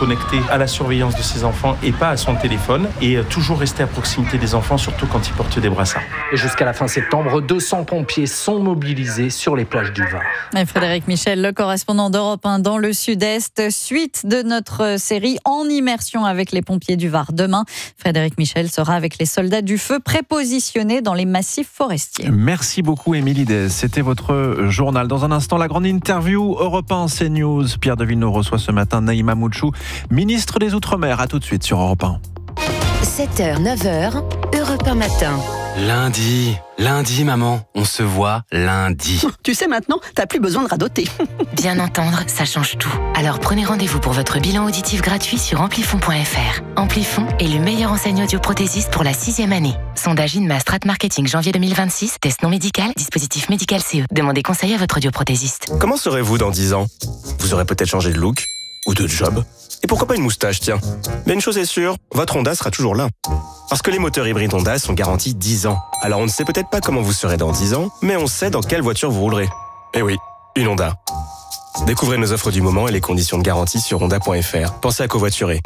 connecté à la surveillance de ses enfants et pas à son téléphone. Et toujours rester à proximité des enfants, surtout quand ils portent des brassards. Et jusqu'à la fin septembre, deux cents pompiers sont mobilisés sur les plages du Var. Et Frédéric Michel, le correspondant d'Europe un dans le Sud-Est, suite de notre série En immersion avec les pompiers du Var. Demain, Frédéric Michel sera avec les soldats du feu prépositionnés dans les massifs forestiers. Merci beaucoup Émilie Dez, c'était votre journal. Dans un instant, la grande interview Europe un CNews. Pierre de Villeneuve reçoit ce matin Naïma Moutchou, ministre des Outre-mer. À tout de suite sur Europe un. sept heures, neuf heures, Europe un matin. Lundi, lundi maman, on se voit lundi. Tu sais maintenant, t'as plus besoin de radoter. Bien entendre, ça change tout. Alors prenez rendez-vous pour votre bilan auditif gratuit sur amplifon point f r. Amplifon est le meilleur enseigne audioprothésiste pour la sixième année. Sondage INMA Strat Marketing janvier deux mille vingt-six, test non médical, dispositif médical C E. Demandez conseil à votre audioprothésiste. Comment serez-vous dans dix ans? Vous aurez peut-être changé de look ou de job. Et pourquoi pas une moustache, tiens. Mais une chose est sûre, votre Honda sera toujours là. Parce que les moteurs hybrides Honda sont garantis dix ans. Alors on ne sait peut-être pas comment vous serez dans dix ans, mais on sait dans quelle voiture vous roulerez. Eh oui, une Honda. Découvrez nos offres du moment et les conditions de garantie sur honda point f r. Pensez à covoiturer.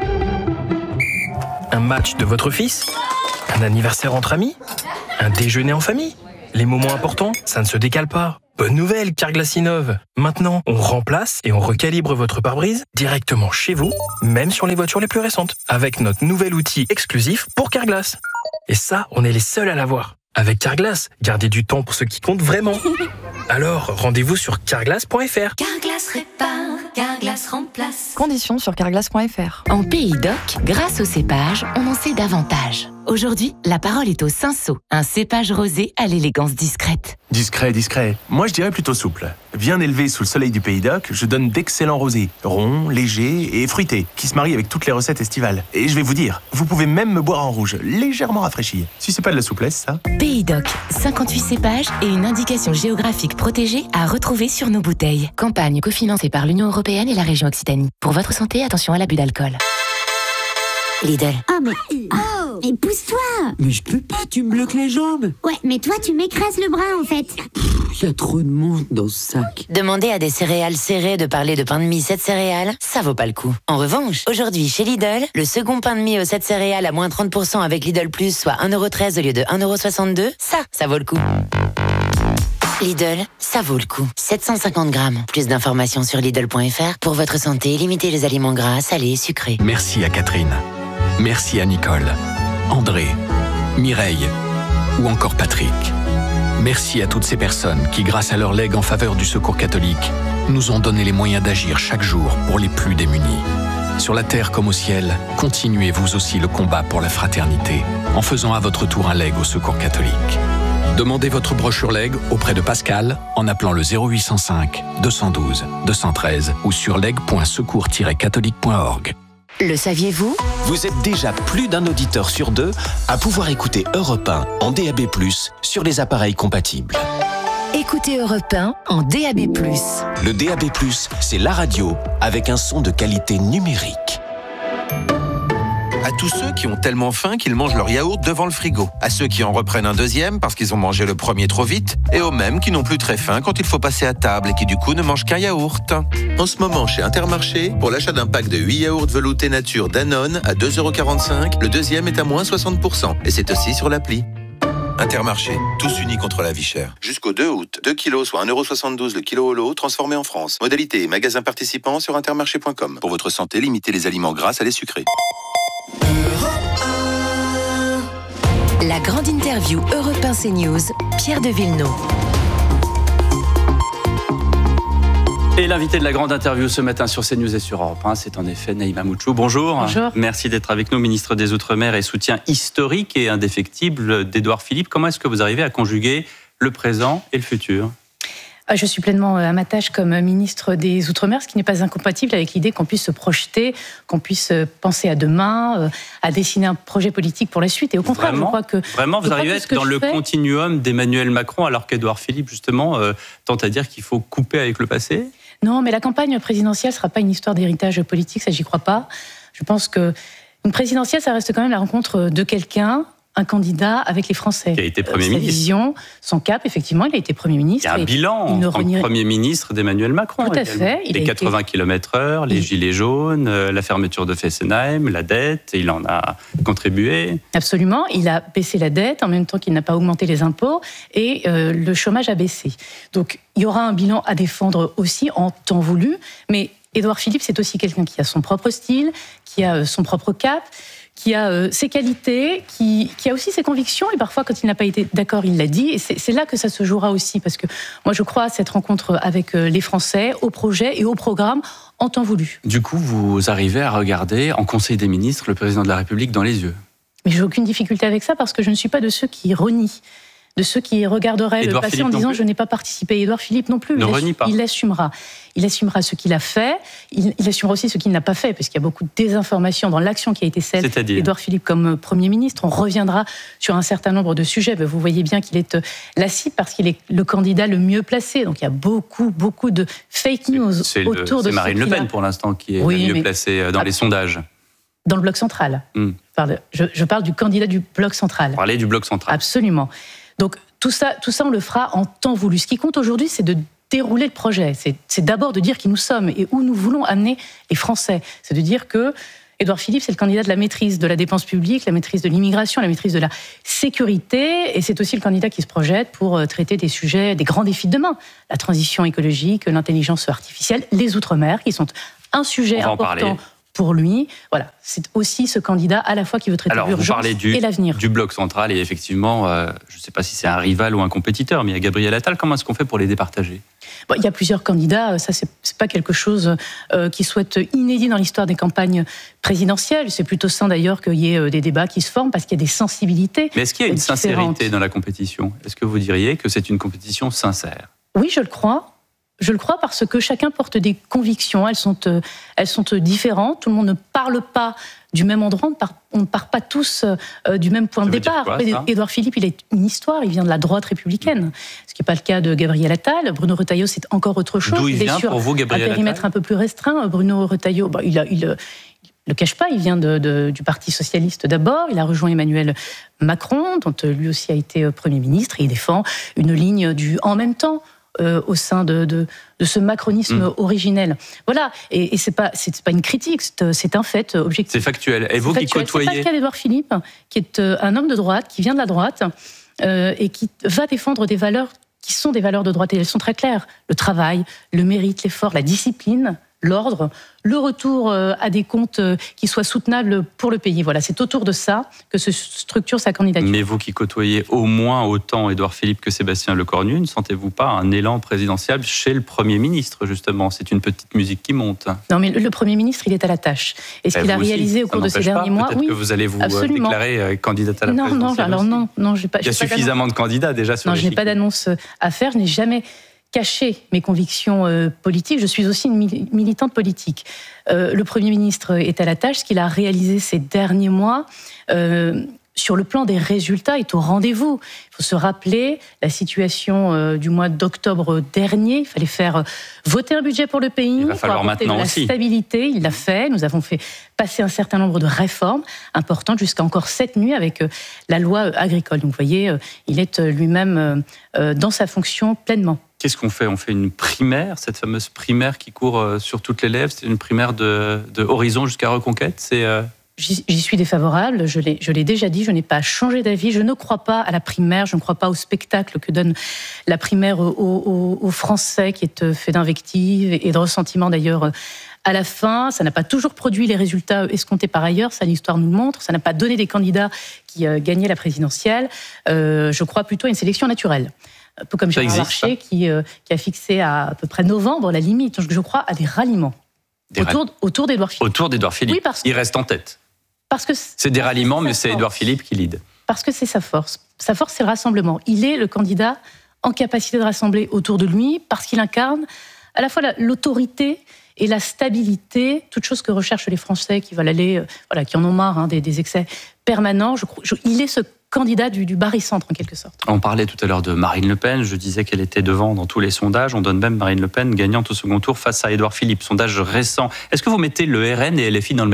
Un match de votre fils? Un anniversaire entre amis? Un déjeuner en famille? Les moments importants, ça ne se décale pas. Bonne nouvelle, Carglass innove. Maintenant, on remplace et on recalibre votre pare-brise directement chez vous, même sur les voitures les plus récentes, avec notre nouvel outil exclusif pour Carglass. Et ça, on est les seuls à l'avoir. Avec Carglass, gardez du temps pour ce qui compte vraiment. Alors, rendez-vous sur carglass point f r. Carglass répare, Carglass remplace. Conditions sur carglass point f r. En Pays d'Oc, grâce au cépage, on en sait davantage. Aujourd'hui, la parole est au Cinsault, un cépage rosé à l'élégance discrète. Discret, discret. Moi, je dirais plutôt souple. Bien élevé sous le soleil du Pays d'Oc, je donne d'excellents rosés, ronds, légers et fruités, qui se marient avec toutes les recettes estivales. Et je vais vous dire, vous pouvez même me boire en rouge, légèrement rafraîchi. Si c'est pas de la souplesse, ça. Pays d'Oc, cinquante-huit cépages et une indication géographique protégée à retrouver sur nos bouteilles. Campagne cofinancée par l'Union européenne et la région Occitanie. Pour votre santé, attention à l'abus d'alcool. Lidl. Oh, mais... Oh, mais pousse-toi. Mais je peux pas, tu me bloques les jambes. Ouais, mais toi, tu m'écrases le bras, en fait. Il y a trop de monde dans ce sac. Demandez à des céréales serrées de parler de pain de mie sept céréales, ça vaut pas le coup. En revanche, aujourd'hui, chez Lidl, le second pain de mie aux sept céréales à moins trente pour cent avec Lidl Plus, soit un euro treize au lieu de un euro soixante-deux, ça, ça vaut le coup. Lidl, ça vaut le coup. sept cent cinquante grammes. Plus d'informations sur Lidl point f r. Pour votre santé, limitez les aliments gras, salés et sucrés. Merci à Catherine. Merci à Nicole, André, Mireille ou encore Patrick. Merci à toutes ces personnes qui, grâce à leur legs en faveur du Secours catholique, nous ont donné les moyens d'agir chaque jour pour les plus démunis. Sur la terre comme au ciel, continuez vous aussi le combat pour la fraternité en faisant à votre tour un leg au Secours catholique. Demandez votre brochure leg auprès de Pascal en appelant le zéro huit cent cinq, deux cent douze, deux cent treize ou sur leg point secours tiret catholique point org. Le saviez-vous? Vous êtes déjà plus d'un auditeur sur deux à pouvoir écouter Europe un en D A B plus, sur les appareils compatibles. Écoutez Europe un en D A B plus. Le D A B plus, c'est la radio avec un son de qualité numérique. À tous ceux qui ont tellement faim qu'ils mangent leur yaourt devant le frigo. À ceux qui en reprennent un deuxième parce qu'ils ont mangé le premier trop vite. Et aux mêmes qui n'ont plus très faim quand il faut passer à table et qui du coup ne mangent qu'un yaourt. En ce moment, chez Intermarché, pour l'achat d'un pack de huit yaourts veloutés nature Danone à deux euros quarante-cinq, le deuxième est à moins soixante pour cent. Et c'est aussi sur l'appli. Intermarché, tous unis contre la vie chère. Jusqu'au deux août, deux kilos soit un euro soixante-douze le kilo au lot, transformé en France. Modalité et magasin participant sur intermarché point com. Pour votre santé, limitez les aliments gras à les sucrés. La grande interview Europe un CNews, Pierre de Villeneuve. Et l'invité de la grande interview ce matin sur CNews et sur Europe un, c'est en effet Naïma Moutchou. Bonjour. Bonjour. Merci d'être avec nous, ministre des Outre-mer et soutien historique et indéfectible d'Édouard Philippe. Comment est-ce que vous arrivez à conjuguer le présent et le futur ? Je suis pleinement à ma tâche comme ministre des Outre-mer, ce qui n'est pas incompatible avec l'idée qu'on puisse se projeter, qu'on puisse penser à demain, à dessiner un projet politique pour la suite. Et au contraire, vraiment, je crois que... Vraiment, vous arrivez à être dans le fais... continuum d'Emmanuel Macron, alors qu'Édouard Philippe, justement, euh, tente à dire qu'il faut couper avec le passé ? Non, mais la campagne présidentielle ne sera pas une histoire d'héritage politique, ça, j'y crois pas. Je pense qu'une présidentielle, ça reste quand même la rencontre de quelqu'un un candidat avec les Français. Qui a été Premier euh, ministre. Sa vision, son cap, effectivement, il a été Premier ministre. Il y a un bilan en tant que Premier ministre d'Emmanuel Macron. Tout à également. fait. Il les a quatre-vingts été... kilomètres heure, les il... gilets jaunes, euh, la fermeture de Fessenheim, la dette, il en a contribué. Absolument. Il a baissé la dette en même temps qu'il n'a pas augmenté les impôts et euh, le chômage a baissé. Donc, il y aura un bilan à défendre aussi en temps voulu. Mais Édouard Philippe, c'est aussi quelqu'un qui a son propre style, qui a euh, son propre cap, qui a euh, ses qualités, qui, qui a aussi ses convictions, et parfois, quand il n'a pas été d'accord, il l'a dit, et c'est, c'est là que ça se jouera aussi, parce que moi, je crois à cette rencontre avec euh, les Français, au projet et au programme, en temps voulu. Du coup, vous arrivez à regarder, en Conseil des ministres, le président de la République dans les yeux. Mais j'ai aucune difficulté avec ça, parce que je ne suis pas de ceux qui renient, de ceux qui regarderaient Édouard le passé Philippe en disant « plus. je n'ai pas participé ». Édouard Philippe non plus, ne il, renie pas. il assumera. Il assumera ce qu'il a fait, il, il assumera aussi ce qu'il n'a pas fait, parce qu'il y a beaucoup de désinformation dans l'action qui a été celle d'Édouard Philippe comme Premier ministre. On reviendra sur un certain nombre de sujets. Vous voyez bien qu'il est la cible, parce qu'il est le candidat le mieux placé. Donc il y a beaucoup, beaucoup de fake news c'est autour le, de c'est Marine Le Pen, a... pour l'instant, qui est oui, la mieux mais... placée dans ah, les sondages. Dans le bloc central. Mm. Je, parle, je, je parle du candidat du bloc central. Vous parlez du bloc central. Absolument. Donc, Tout ça, tout ça, on le fera en temps voulu. Ce qui compte aujourd'hui, c'est de dérouler le projet. C'est, c'est d'abord de dire qui nous sommes et où nous voulons amener les Français. C'est de dire que Édouard Philippe, c'est le candidat de la maîtrise de la dépense publique, la maîtrise de l'immigration, la maîtrise de la sécurité. Et c'est aussi le candidat qui se projette pour traiter des sujets, des grands défis de demain. La transition écologique, l'intelligence artificielle, les Outre-mer, qui sont un sujet important pour lui. Voilà, c'est aussi ce candidat à la fois qui veut traiter Alors, l'urgence vous parlez du, et l'avenir. du bloc central et effectivement, euh, je ne sais pas si c'est un rival ou un compétiteur, mais il y a Gabriel Attal. Comment est-ce qu'on fait pour les départager ? Bon, il y a plusieurs candidats. Ça, c'est, c'est pas quelque chose euh, qui soit inédit dans l'histoire des campagnes présidentielles. C'est plutôt sain d'ailleurs qu'il y ait euh, des débats qui se forment parce qu'il y a des sensibilités. Mais est-ce qu'il y a une différentes. sincérité dans la compétition ? Est-ce que vous diriez que c'est une compétition sincère ? Oui, je le crois. Je le crois parce que chacun porte des convictions. Elles sont, euh, elles sont différentes. Tout le monde ne parle pas du même endroit. On ne part pas tous euh, du même point ça de départ. Quoi, Édouard Philippe, il a une histoire. Il vient de la droite républicaine. Ce qui n'est pas le cas de Gabriel Attal. Bruno Retailleau, c'est encore autre chose. D'où il, il vient est sur pour vous, Gabriel un périmètre Attal ? un peu plus restreint. Bruno Retailleau, bah, il a... Il, Il ne le cache pas, il vient de, de, du Parti socialiste d'abord, il a rejoint Emmanuel Macron, dont lui aussi a été Premier ministre, et il défend une ligne du « en même temps ». Euh, au sein de, de, de ce macronisme mmh. originel. Voilà, et, et c'est pas c'est pas une critique, c'est, c'est un fait objectif. C'est factuel. Et vous c'est qui factuel. côtoyez... C'est pas le cas d'Édouard Philippe, qui est un homme de droite, qui vient de la droite, euh, et qui va défendre des valeurs qui sont des valeurs de droite, et elles sont très claires. Le travail, le mérite, l'effort, la discipline, l'ordre, le retour à des comptes qui soient soutenables pour le pays. Voilà, c'est autour de ça que se structure sa candidature. Mais vous qui côtoyez au moins autant Édouard Philippe que Sébastien Lecornu, ne sentez-vous pas un élan présidentiel chez le Premier ministre, justement ? C'est une petite musique qui monte. Non, mais le Premier ministre, il est à la tâche. Et ce et qu'il a réalisé aussi, au cours de ces derniers pas. mois... Peut-être oui, que vous allez vous absolument. déclarer candidate à la non, présidentielle. Non, alors non, non, j'ai pas... Il y a j'ai suffisamment pas de candidats déjà sur Non, les je n'ai pas d'annonce à faire, je n'ai jamais... cacher mes convictions euh, politiques. Je suis aussi une mil- militante politique. Euh, le Premier ministre est à la tâche. Ce qu'il a réalisé ces derniers mois, euh, sur le plan des résultats, est au rendez-vous. Il faut se rappeler la situation euh, du mois d'octobre dernier. Il fallait faire euh, voter un budget pour le pays. Il va falloir maintenant de la aussi. Stabilité, il l'a fait. Nous avons fait passer un certain nombre de réformes importantes jusqu'à encore cette nuit avec euh, la loi agricole. Donc vous voyez, euh, il est euh, lui-même euh, dans sa fonction pleinement. Qu'est-ce qu'on fait ? On fait une primaire, cette fameuse primaire qui court sur toutes les lèvres. C'est une primaire de, de Horizon jusqu'à Reconquête. C'est euh... J'y, j'y suis défavorable. Je l'ai, je l'ai déjà dit. Je n'ai pas changé d'avis. Je ne crois pas à la primaire. Je ne crois pas au spectacle que donne la primaire aux, aux, aux Français, qui est fait d'invectives et de ressentiments d'ailleurs. À la fin, ça n'a pas toujours produit les résultats escomptés par ailleurs, ça l'histoire nous le montre, ça n'a pas donné des candidats qui euh, gagnaient la présidentielle. Euh, je crois plutôt à une sélection naturelle. Un peu comme Gérard Larcher qui, euh, qui a fixé à à peu près novembre la limite. Donc je crois à des ralliements des autour, rall... autour d'Édouard Philippe. Autour d'Édouard Philippe. Oui, parce que... Il reste en tête. Parce que c'est des ralliements, mais c'est force. Édouard Philippe qui lead. Parce que c'est sa force. Sa force, c'est le rassemblement. Il est le candidat en capacité de rassembler autour de lui, parce qu'il incarne à la fois la, l'autorité et la stabilité, toutes choses que recherchent les Français qui veulent aller, euh, voilà, qui en ont marre hein, des, des excès permanents. Je, je, il est ce candidat du, du barycentre, en quelque sorte. On parlait tout à l'heure de Marine Le Pen. Je disais qu'elle était devant dans tous les sondages. On donne même Marine Le Pen gagnante au second tour face à Édouard Philippe. Sondage récent. Est-ce que vous mettez le R N et L F I dans le même sac ?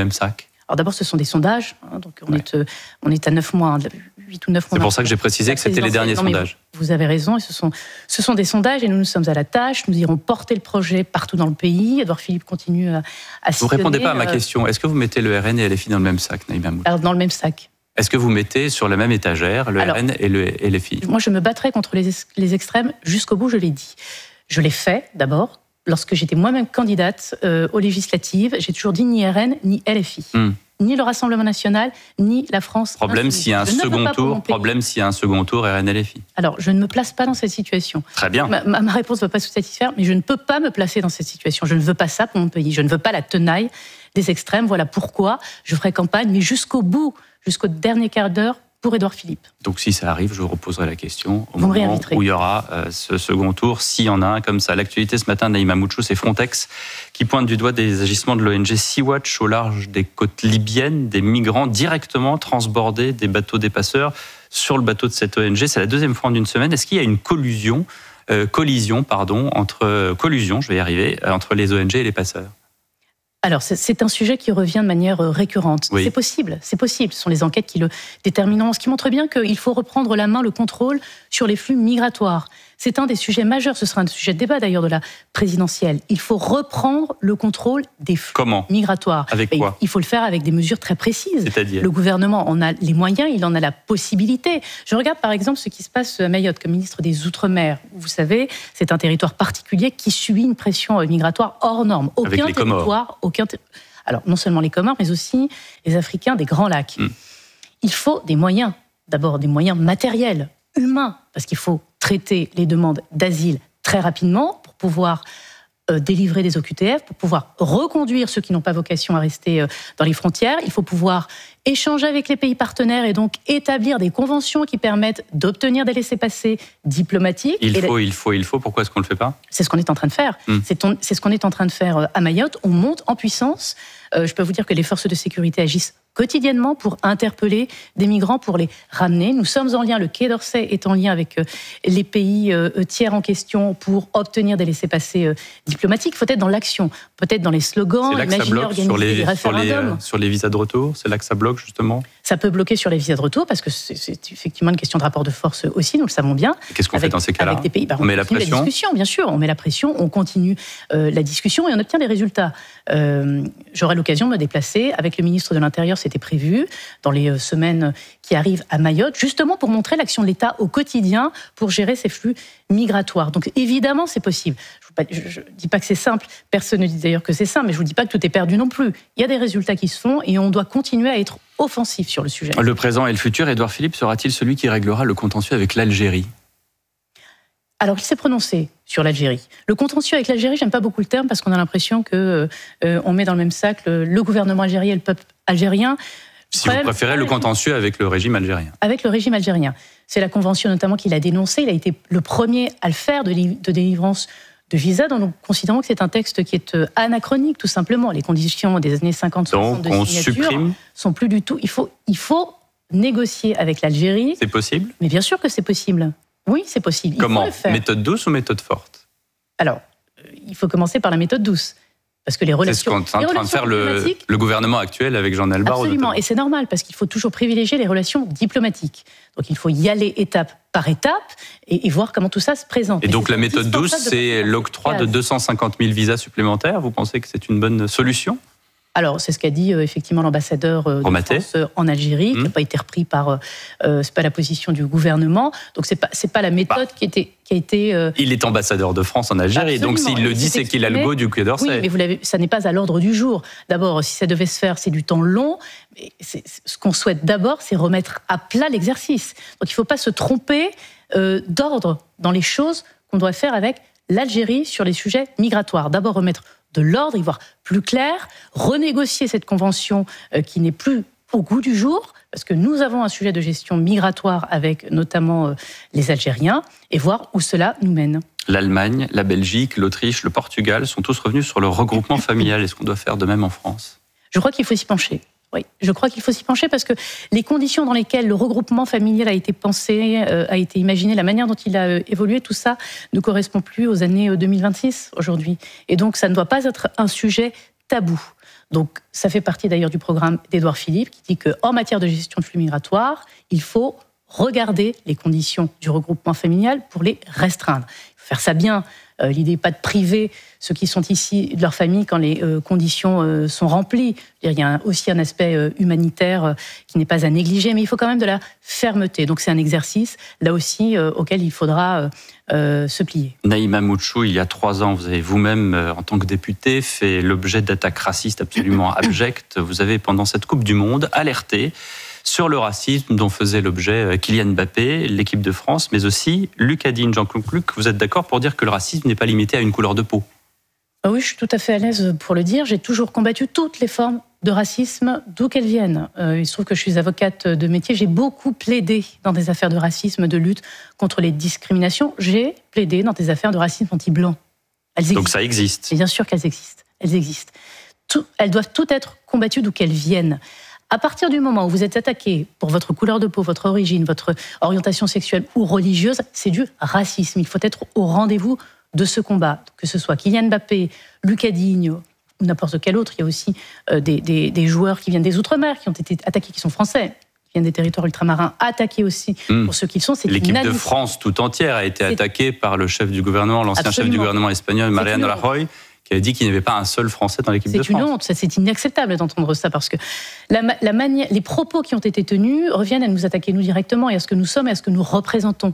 Alors d'abord, ce sont des sondages, hein, donc on, ouais. est, euh, on est à neuf mois, huit ou neuf mois. C'est pour ça que j'ai précisé que c'était les derniers non, sondages. Vous, vous avez raison, et ce sont, ce sont des sondages et nous nous sommes à la tâche, nous irons porter le projet partout dans le pays. Édouard Philippe continue à, à Vous ne répondez pas à ma euh... question. Est-ce que vous mettez le R N et L F I dans le même sac, Naïma Moutchou ? Alors dans le même sac. Est-ce que vous mettez sur la même étagère le Alors, R N et le L F I ? Moi, je me battrai contre les, les extrêmes jusqu'au bout, je l'ai dit. Je l'ai fait, d'abord. Lorsque j'étais moi-même candidate euh, aux législatives, j'ai toujours dit ni R N, ni L F I. Mm. Ni le Rassemblement national, ni la France. Problème s'il y a un second tour, problème s'il y a un second tour R N L F I. Alors, je ne me place pas dans cette situation. Très bien. Ma, ma, ma réponse ne va pas vous satisfaire, mais je ne peux pas me placer dans cette situation. Je ne veux pas ça pour mon pays. Je ne veux pas la tenaille des extrêmes. Voilà pourquoi je ferai campagne, mais jusqu'au bout, jusqu'au dernier quart d'heure, pour Édouard Philippe. Donc si ça arrive, je vous reposerai la question au vous moment où il y aura euh, ce second tour, s'il y en a un comme ça. L'actualité ce matin, Naïma Moutchou, c'est Frontex qui pointe du doigt des agissements de l'O N G Sea-Watch au large des côtes libyennes, des migrants directement transbordés des bateaux des passeurs sur le bateau de cette O N G. C'est la deuxième fois en une semaine. Est-ce qu'il y a une collusion, euh, collision, pardon, entre euh, collusion, je vais y arriver, euh, entre les O N G et les passeurs ? Alors, c'est un sujet qui revient de manière récurrente. Oui. C'est possible, c'est possible. Ce sont les enquêtes qui le détermineront, ce qui montre bien qu'il faut reprendre la main, le contrôle sur les flux migratoires. C'est un des sujets majeurs, ce sera un sujet de débat d'ailleurs de la présidentielle. Il faut reprendre le contrôle des flux Comment migratoires. Avec quoi ? Il faut le faire avec des mesures très précises. C'est-à-dire ? Le gouvernement en a les moyens, il en a la possibilité. Je regarde par exemple ce qui se passe à Mayotte comme ministre des Outre-mer. Vous savez, c'est un territoire particulier qui subit une pression migratoire hors norme. Aucun avec les territoire, Comores. aucun ter... Alors non seulement les Comores, mais aussi les Africains des Grands Lacs. Hum. Il faut des moyens, d'abord des moyens matériels, humains, parce qu'il faut traiter les demandes d'asile très rapidement pour pouvoir euh, délivrer des O Q T F, pour pouvoir reconduire ceux qui n'ont pas vocation à rester euh, dans les frontières. Il faut pouvoir échanger avec les pays partenaires et donc établir des conventions qui permettent d'obtenir des laissez-passer diplomatiques. Il et faut, la... il faut, il faut. Pourquoi est-ce qu'on ne le fait pas ? C'est ce qu'on est en train de faire. Hum. C'est, on, c'est ce qu'on est en train de faire à Mayotte. On monte en puissance. Euh, je peux vous dire que les forces de sécurité agissent quotidiennement pour interpeller des migrants, pour les ramener. Nous sommes en lien, le Quai d'Orsay est en lien avec les pays tiers en question pour obtenir des laissez-passer diplomatiques. Il faut être dans l'action, peut-être dans les slogans, imaginer organiser les, des référendums. Sur les, euh, sur les visas de retour, c'est là que ça bloque justement ? Ça peut bloquer sur les visas de retour parce que c'est, c'est effectivement une question de rapport de force aussi, nous le savons bien. Et qu'est-ce qu'on avec, fait dans ces cas-là ? Avec des pays, bah, on, on met la pression. La discussion, bien sûr, on met la pression, on continue euh, la discussion et on obtient des résultats. Euh, j'aurai l'occasion de me déplacer avec le ministre de l'Intérieur, c'était prévu, dans les semaines qui arrivent à Mayotte, justement pour montrer l'action de l'État au quotidien pour gérer ces flux migratoires. Donc évidemment, c'est possible. Je ne dis pas que c'est simple, personne ne dit d'ailleurs que c'est simple, mais je ne vous dis pas que tout est perdu non plus. Il y a des résultats qui se font et on doit continuer à être offensif sur le sujet. Le présent et le futur, Édouard Philippe sera-t-il celui qui réglera le contentieux avec l'Algérie ? Alors, il s'est prononcé sur l'Algérie. Le contentieux avec l'Algérie, j'aime pas beaucoup le terme parce qu'on a l'impression que euh, on met dans le même sac le, le gouvernement algérien et le peuple algérien. Si Problème, vous préférez le contentieux avec le régime algérien. Avec le régime algérien. C'est la convention notamment qu'il a dénoncée. Il a été le premier à le faire de, li- de délivrance de visa. Donc nous considérons que c'est un texte qui est anachronique, tout simplement. Les conditions des années cinquante soixante de signature supprime. sont plus du tout... Il faut, il faut négocier avec l'Algérie. C'est possible ? Mais bien sûr que c'est possible. Oui, c'est possible. Il Comment ? faut le faire. Méthode douce ou méthode forte ? Alors, il faut commencer par la méthode douce. Parce que les relations... C'est ce qu'on est en train de faire le, le gouvernement actuel avec Jean Albar. Absolument, et c'est normal, parce qu'il faut toujours privilégier les relations diplomatiques. Donc il faut y aller étape par étape et, et voir comment tout ça se présente. Et, et donc la méthode douce, c'est l'octroi de deux cent cinquante mille visas supplémentaires. Vous pensez que c'est une bonne solution ? Alors, c'est ce qu'a dit euh, effectivement l'ambassadeur euh, de France euh, en Algérie, mmh. qui n'a pas été repris par... Euh, c'est pas la position du gouvernement. Donc, c'est pas, c'est pas la méthode bah. qui, était, qui a été... Euh... Il est ambassadeur de France en Algérie, Absolument. Donc s'il le dit, c'est qu'il a le go du Quai d'Orsay. Oui, mais vous l'avez, ça n'est pas à l'ordre du jour. D'abord, si ça devait se faire, c'est du temps long. Mais c'est, ce qu'on souhaite d'abord, c'est remettre à plat l'exercice. Donc, il ne faut pas se tromper euh, d'ordre dans les choses qu'on doit faire avec l'Algérie sur les sujets migratoires. D'abord, remettre de l'ordre, y voir plus clair, renégocier cette convention euh, qui n'est plus au goût du jour, parce que nous avons un sujet de gestion migratoire avec notamment euh, les Algériens, et voir où cela nous mène. L'Allemagne, la Belgique, l'Autriche, le Portugal sont tous revenus sur le regroupement familial. Est-ce qu'on doit faire de même en France ? Je crois qu'il faut s'y pencher. Oui, je crois qu'il faut s'y pencher parce que les conditions dans lesquelles le regroupement familial a été pensé, euh, a été imaginé, la manière dont il a euh, évolué, tout ça ne correspond plus aux années deux mille vingt-six aujourd'hui. Et donc, ça ne doit pas être un sujet tabou. Donc, ça fait partie d'ailleurs du programme d'Édouard Philippe qui dit qu'en matière de gestion de flux migratoires, il faut regarder les conditions du regroupement familial pour les restreindre. Il faut faire ça bien. Euh, l'idée n'est pas de priver ceux qui sont ici de leur famille quand les euh, conditions euh, sont remplies. Il y a aussi un aspect euh, humanitaire euh, qui n'est pas à négliger, mais il faut quand même de la fermeté. Donc c'est un exercice, là aussi, euh, auquel il faudra euh, euh, se plier. Naïma Moutchou, il y a trois ans, vous avez vous-même, euh, en tant que député, fait l'objet d'attaques racistes absolument abjectes. Vous avez, pendant cette Coupe du Monde, alerté sur le racisme dont faisait l'objet Kylian Mbappé, l'équipe de France, mais aussi Lucas Digne. Jean-Claude Luc, vous êtes d'accord pour dire que le racisme n'est pas limité à une couleur de peau ? Ah oui, je suis tout à fait à l'aise pour le dire. J'ai toujours combattu toutes les formes de racisme, d'où qu'elles viennent. Euh, il se trouve que je suis avocate de métier. J'ai beaucoup plaidé dans des affaires de racisme, de lutte contre les discriminations. J'ai plaidé dans des affaires de racisme anti-blanc. Elles existent. Donc ça existe. Et bien sûr qu'elles existent. Elles existent. Tout, elles doivent toutes être combattues d'où qu'elles viennent. À partir du moment où vous êtes attaqué pour votre couleur de peau, votre origine, votre orientation sexuelle ou religieuse, c'est du racisme. Il faut être au rendez-vous de ce combat. Que ce soit Kylian Mbappé, Lucas Digne ou n'importe quel autre. Il y a aussi euh, des, des, des joueurs qui viennent des Outre-mer, qui ont été attaqués, qui sont français, qui viennent des territoires ultramarins, attaqués aussi mmh. pour ceux qu'ils sont. C'est L'équipe une de France tout entière a été attaquée par le chef du gouvernement, l'ancien Absolument. chef du gouvernement espagnol, Mariano Rajoy, qui a dit qu'il n'y avait pas un seul Français dans l'équipe de France. C'est une honte, ça, c'est inacceptable d'entendre ça, parce que la, la manière, les propos qui ont été tenus reviennent à nous attaquer nous directement, et à ce que nous sommes et à ce que nous représentons.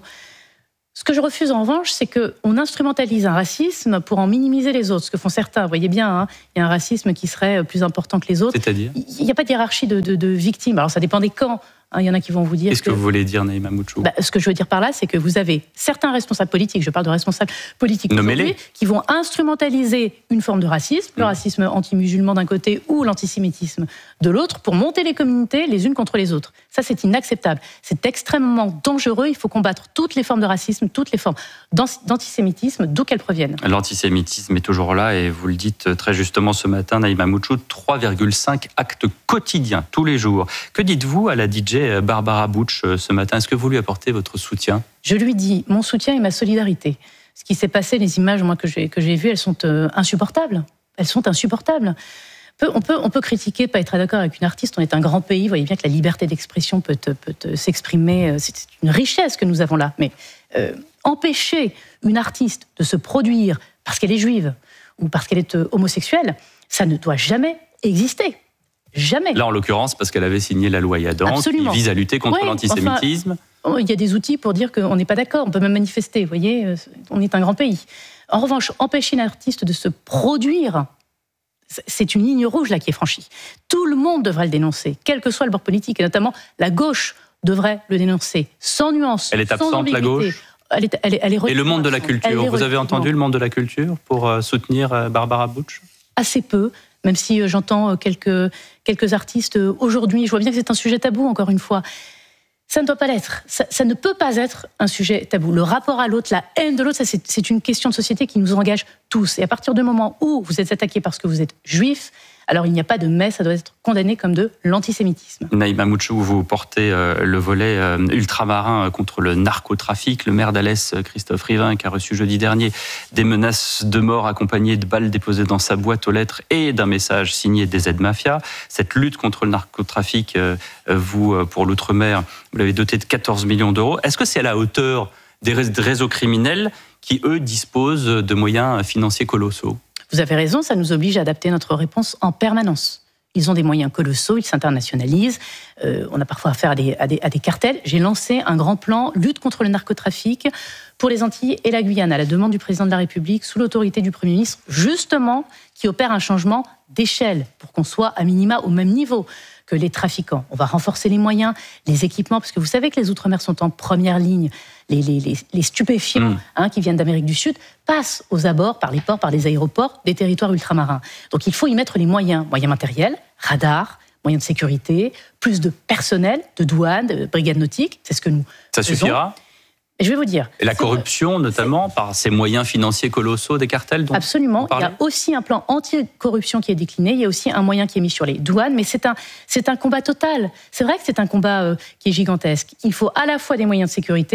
Ce que je refuse en revanche, c'est qu'on instrumentalise un racisme pour en minimiser les autres, ce que font certains. Vous voyez bien, hein, il y a un racisme qui serait plus important que les autres. C'est-à-dire ? Il n'y a pas de hiérarchie de, de, de victimes. Alors ça dépend des camps. Il y en a qui vont vous dire. Qu'est-ce que, que vous voulez dire, Naïma Moutchou ? bah, Ce que je veux dire par là, c'est que vous avez certains responsables politiques, je parle de responsables politiques aujourd'hui, qui vont instrumentaliser une forme de racisme, mmh. le racisme anti-musulman d'un côté ou l'antisémitisme de l'autre, pour monter les communautés les unes contre les autres. Ça, c'est inacceptable. C'est extrêmement dangereux. Il faut combattre toutes les formes de racisme, toutes les formes d'antisémitisme, d'où qu'elles proviennent. L'antisémitisme est toujours là, et vous le dites très justement ce matin, Naïma Moutchou, trois virgule cinq actes quotidiens, tous les jours. Que dites-vous à la D J Barbara Bush ce matin? Est-ce que vous lui apportez votre soutien? Je lui dis mon soutien et ma solidarité. Ce qui s'est passé, les images moi, que j'ai, que j'ai vues, elles sont euh, insupportables. Elles sont insupportables. On peut, on peut, on peut critiquer, pas être d'accord avec une artiste. On est un grand pays. Vous voyez bien que la liberté d'expression peut, peut s'exprimer. C'est une richesse que nous avons là. Mais euh, empêcher une artiste de se produire parce qu'elle est juive ou parce qu'elle est euh, homosexuelle, ça ne doit jamais exister. Jamais. Là, en l'occurrence, parce qu'elle avait signé la loi Yadan, Absolument. qui vise à lutter contre oui, l'antisémitisme. Enfin, il y a des outils pour dire qu'on n'est pas d'accord. On peut même manifester. Vous voyez, on est un grand pays. En revanche, empêcher une artiste de se produire, c'est une ligne rouge là qui est franchie. Tout le monde devrait le dénoncer, quel que soit le bord politique, et notamment la gauche devrait le dénoncer, sans nuance. Elle est sans absente, ambiguïté. la gauche. Elle est, elle est, elle est Et le monde de la culture. Vous avez entendu le monde de la culture pour euh, soutenir euh, Barbara Bush? Assez peu. Même si euh, j'entends quelques, quelques artistes euh, aujourd'hui, je vois bien que c'est un sujet tabou, encore une fois. Ça ne doit pas l'être. Ça, ça ne peut pas être un sujet tabou. Le rapport à l'autre, la haine de l'autre, ça, c'est, c'est une question de société qui nous engage tous. Et à partir du moment où vous êtes attaqué parce que vous êtes juif, alors il n'y a pas de mais, ça doit être condamné comme de l'antisémitisme. Naïma Moutchou, vous portez euh, le volet euh, ultramarin contre le narcotrafic. Le maire d'Alès, Christophe Rivin, qui a reçu jeudi dernier des menaces de mort accompagnées de balles déposées dans sa boîte aux lettres et d'un message signé des Z-Mafia. Cette lutte contre le narcotrafic, euh, vous, pour l'outre-mer, vous l'avez doté de quatorze millions d'euros. Est-ce que c'est à la hauteur des réseaux criminels qui, eux, disposent de moyens financiers colossaux ? Vous avez raison, ça nous oblige à adapter notre réponse en permanence. Ils ont des moyens colossaux, ils s'internationalisent. Euh, on a parfois affaire à des, à, des, à des cartels. J'ai lancé un grand plan lutte contre le narcotrafic pour les Antilles et la Guyane, à la demande du président de la République, sous l'autorité du Premier ministre, justement, qui opère un changement d'échelle pour qu'on soit à minima au même niveau que les trafiquants. On va renforcer les moyens, les équipements, parce que vous savez que les Outre-mer sont en première ligne. Les, les, les, les stupéfiants mmh. hein, qui viennent d'Amérique du Sud passent aux abords, par les ports, par les aéroports des territoires ultramarins. Donc il faut y mettre les moyens, moyens matériels, radars, moyens de sécurité, plus de personnel, de douane, de brigade nautique, c'est ce que nous Ça faisons. Suffira ? Et je vais vous dire. Et la corruption, notamment, par ces moyens financiers colossaux des cartels dont Absolument. Il y a aussi un plan anti-corruption qui est décliné. Il y a aussi un moyen qui est mis sur les douanes. Mais c'est un, c'est un combat total. C'est vrai que c'est un combat euh, qui est gigantesque. Il faut à la fois des moyens de sécurité,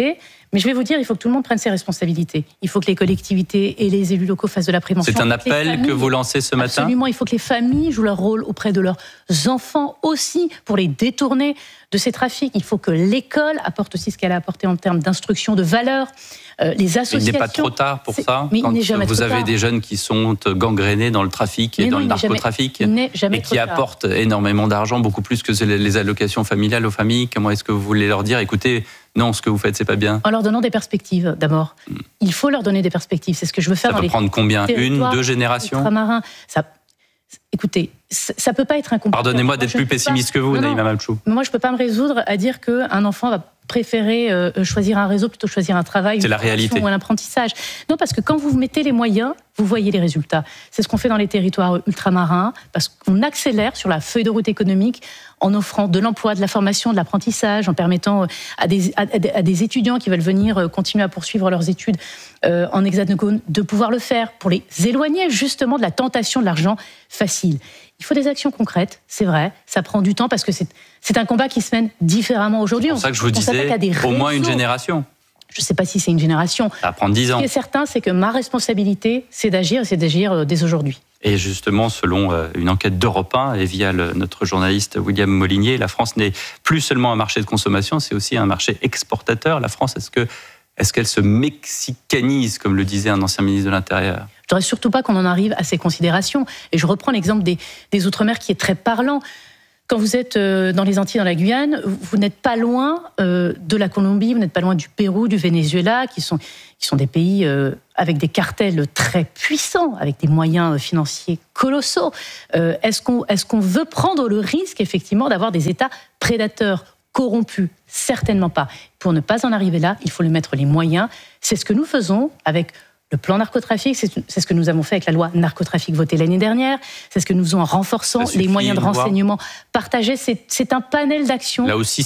Mais je vais vous dire, il faut que tout le monde prenne ses responsabilités. Il faut que les collectivités et les élus locaux fassent de la prévention. C'est un appel familles, que vous lancez ce matin ? Absolument, il faut que les familles jouent leur rôle auprès de leurs enfants aussi pour les détourner de ces trafics. Il faut que l'école apporte aussi ce qu'elle a apporté en termes d'instruction, de valeurs. Euh, les associations... Il n'est pas trop tard pour ça, mais quand il n'est jamais vous trop avez tard. des jeunes qui sont gangrénés dans le trafic et mais dans non, le narcotrafic jamais, jamais et qui apportent énormément d'argent, beaucoup plus que les allocations familiales aux familles. Comment est-ce que vous voulez leur dire, écoutez, non, ce que vous faites, c'est pas bien ? En leur donnant des perspectives, d'abord. Hmm. Il faut leur donner des perspectives. C'est ce que je veux faire ça dans les Ça peut prendre combien ? Une, deux générations ultramarins. Ça... Écoutez, ça peut pas être incompatible. Pardonnez-moi d'être plus pessimiste pas... que vous, Naïma Mouchou. Moi, je peux pas me résoudre à dire qu'un enfant va préférer euh, choisir un réseau plutôt que choisir un travail, c'est la réalité, ou un apprentissage. Non, parce que quand vous mettez les moyens, vous voyez les résultats. C'est ce qu'on fait dans les territoires ultramarins, parce qu'on accélère sur la feuille de route économique en offrant de l'emploi, de la formation, de l'apprentissage, en permettant à des, à, à des étudiants qui veulent venir continuer à poursuivre leurs études euh, en hexagone de pouvoir le faire, pour les éloigner justement de la tentation de l'argent facile. Il faut des actions concrètes, c'est vrai, ça prend du temps parce que c'est, c'est un combat qui se mène différemment aujourd'hui. C'est pour ça que je vous disais, au moins une génération. Je ne sais pas si c'est une génération. Ça va prendre dix ans. Ce qui est certain, c'est que ma responsabilité, c'est d'agir, et c'est d'agir dès aujourd'hui. Et justement, selon une enquête d'Europe un et via le, notre journaliste William Molinier, la France n'est plus seulement un marché de consommation, c'est aussi un marché exportateur. La France, est-ce que, est-ce qu'elle se mexicanise, comme le disait un ancien ministre de l'Intérieur ? Je ne voudrais surtout pas qu'on en arrive à ces considérations. Et je reprends l'exemple des, des Outre-mer qui est très parlant. Quand vous êtes dans les Antilles, dans la Guyane, vous n'êtes pas loin de la Colombie, vous n'êtes pas loin du Pérou, du Venezuela, qui sont, qui sont des pays avec des cartels très puissants, avec des moyens financiers colossaux. Est-ce qu'on, est-ce qu'on veut prendre le risque, effectivement, d'avoir des États prédateurs corrompus ? Certainement pas. Pour ne pas en arriver là, il faut lui mettre les moyens. C'est ce que nous faisons avec le plan narcotrafic, c'est, c'est ce que nous avons fait avec la loi narcotrafic votée l'année dernière. C'est ce que nous faisons en renforçant les moyens de renseignement partagés. C'est, c'est un panel d'actions. Là aussi,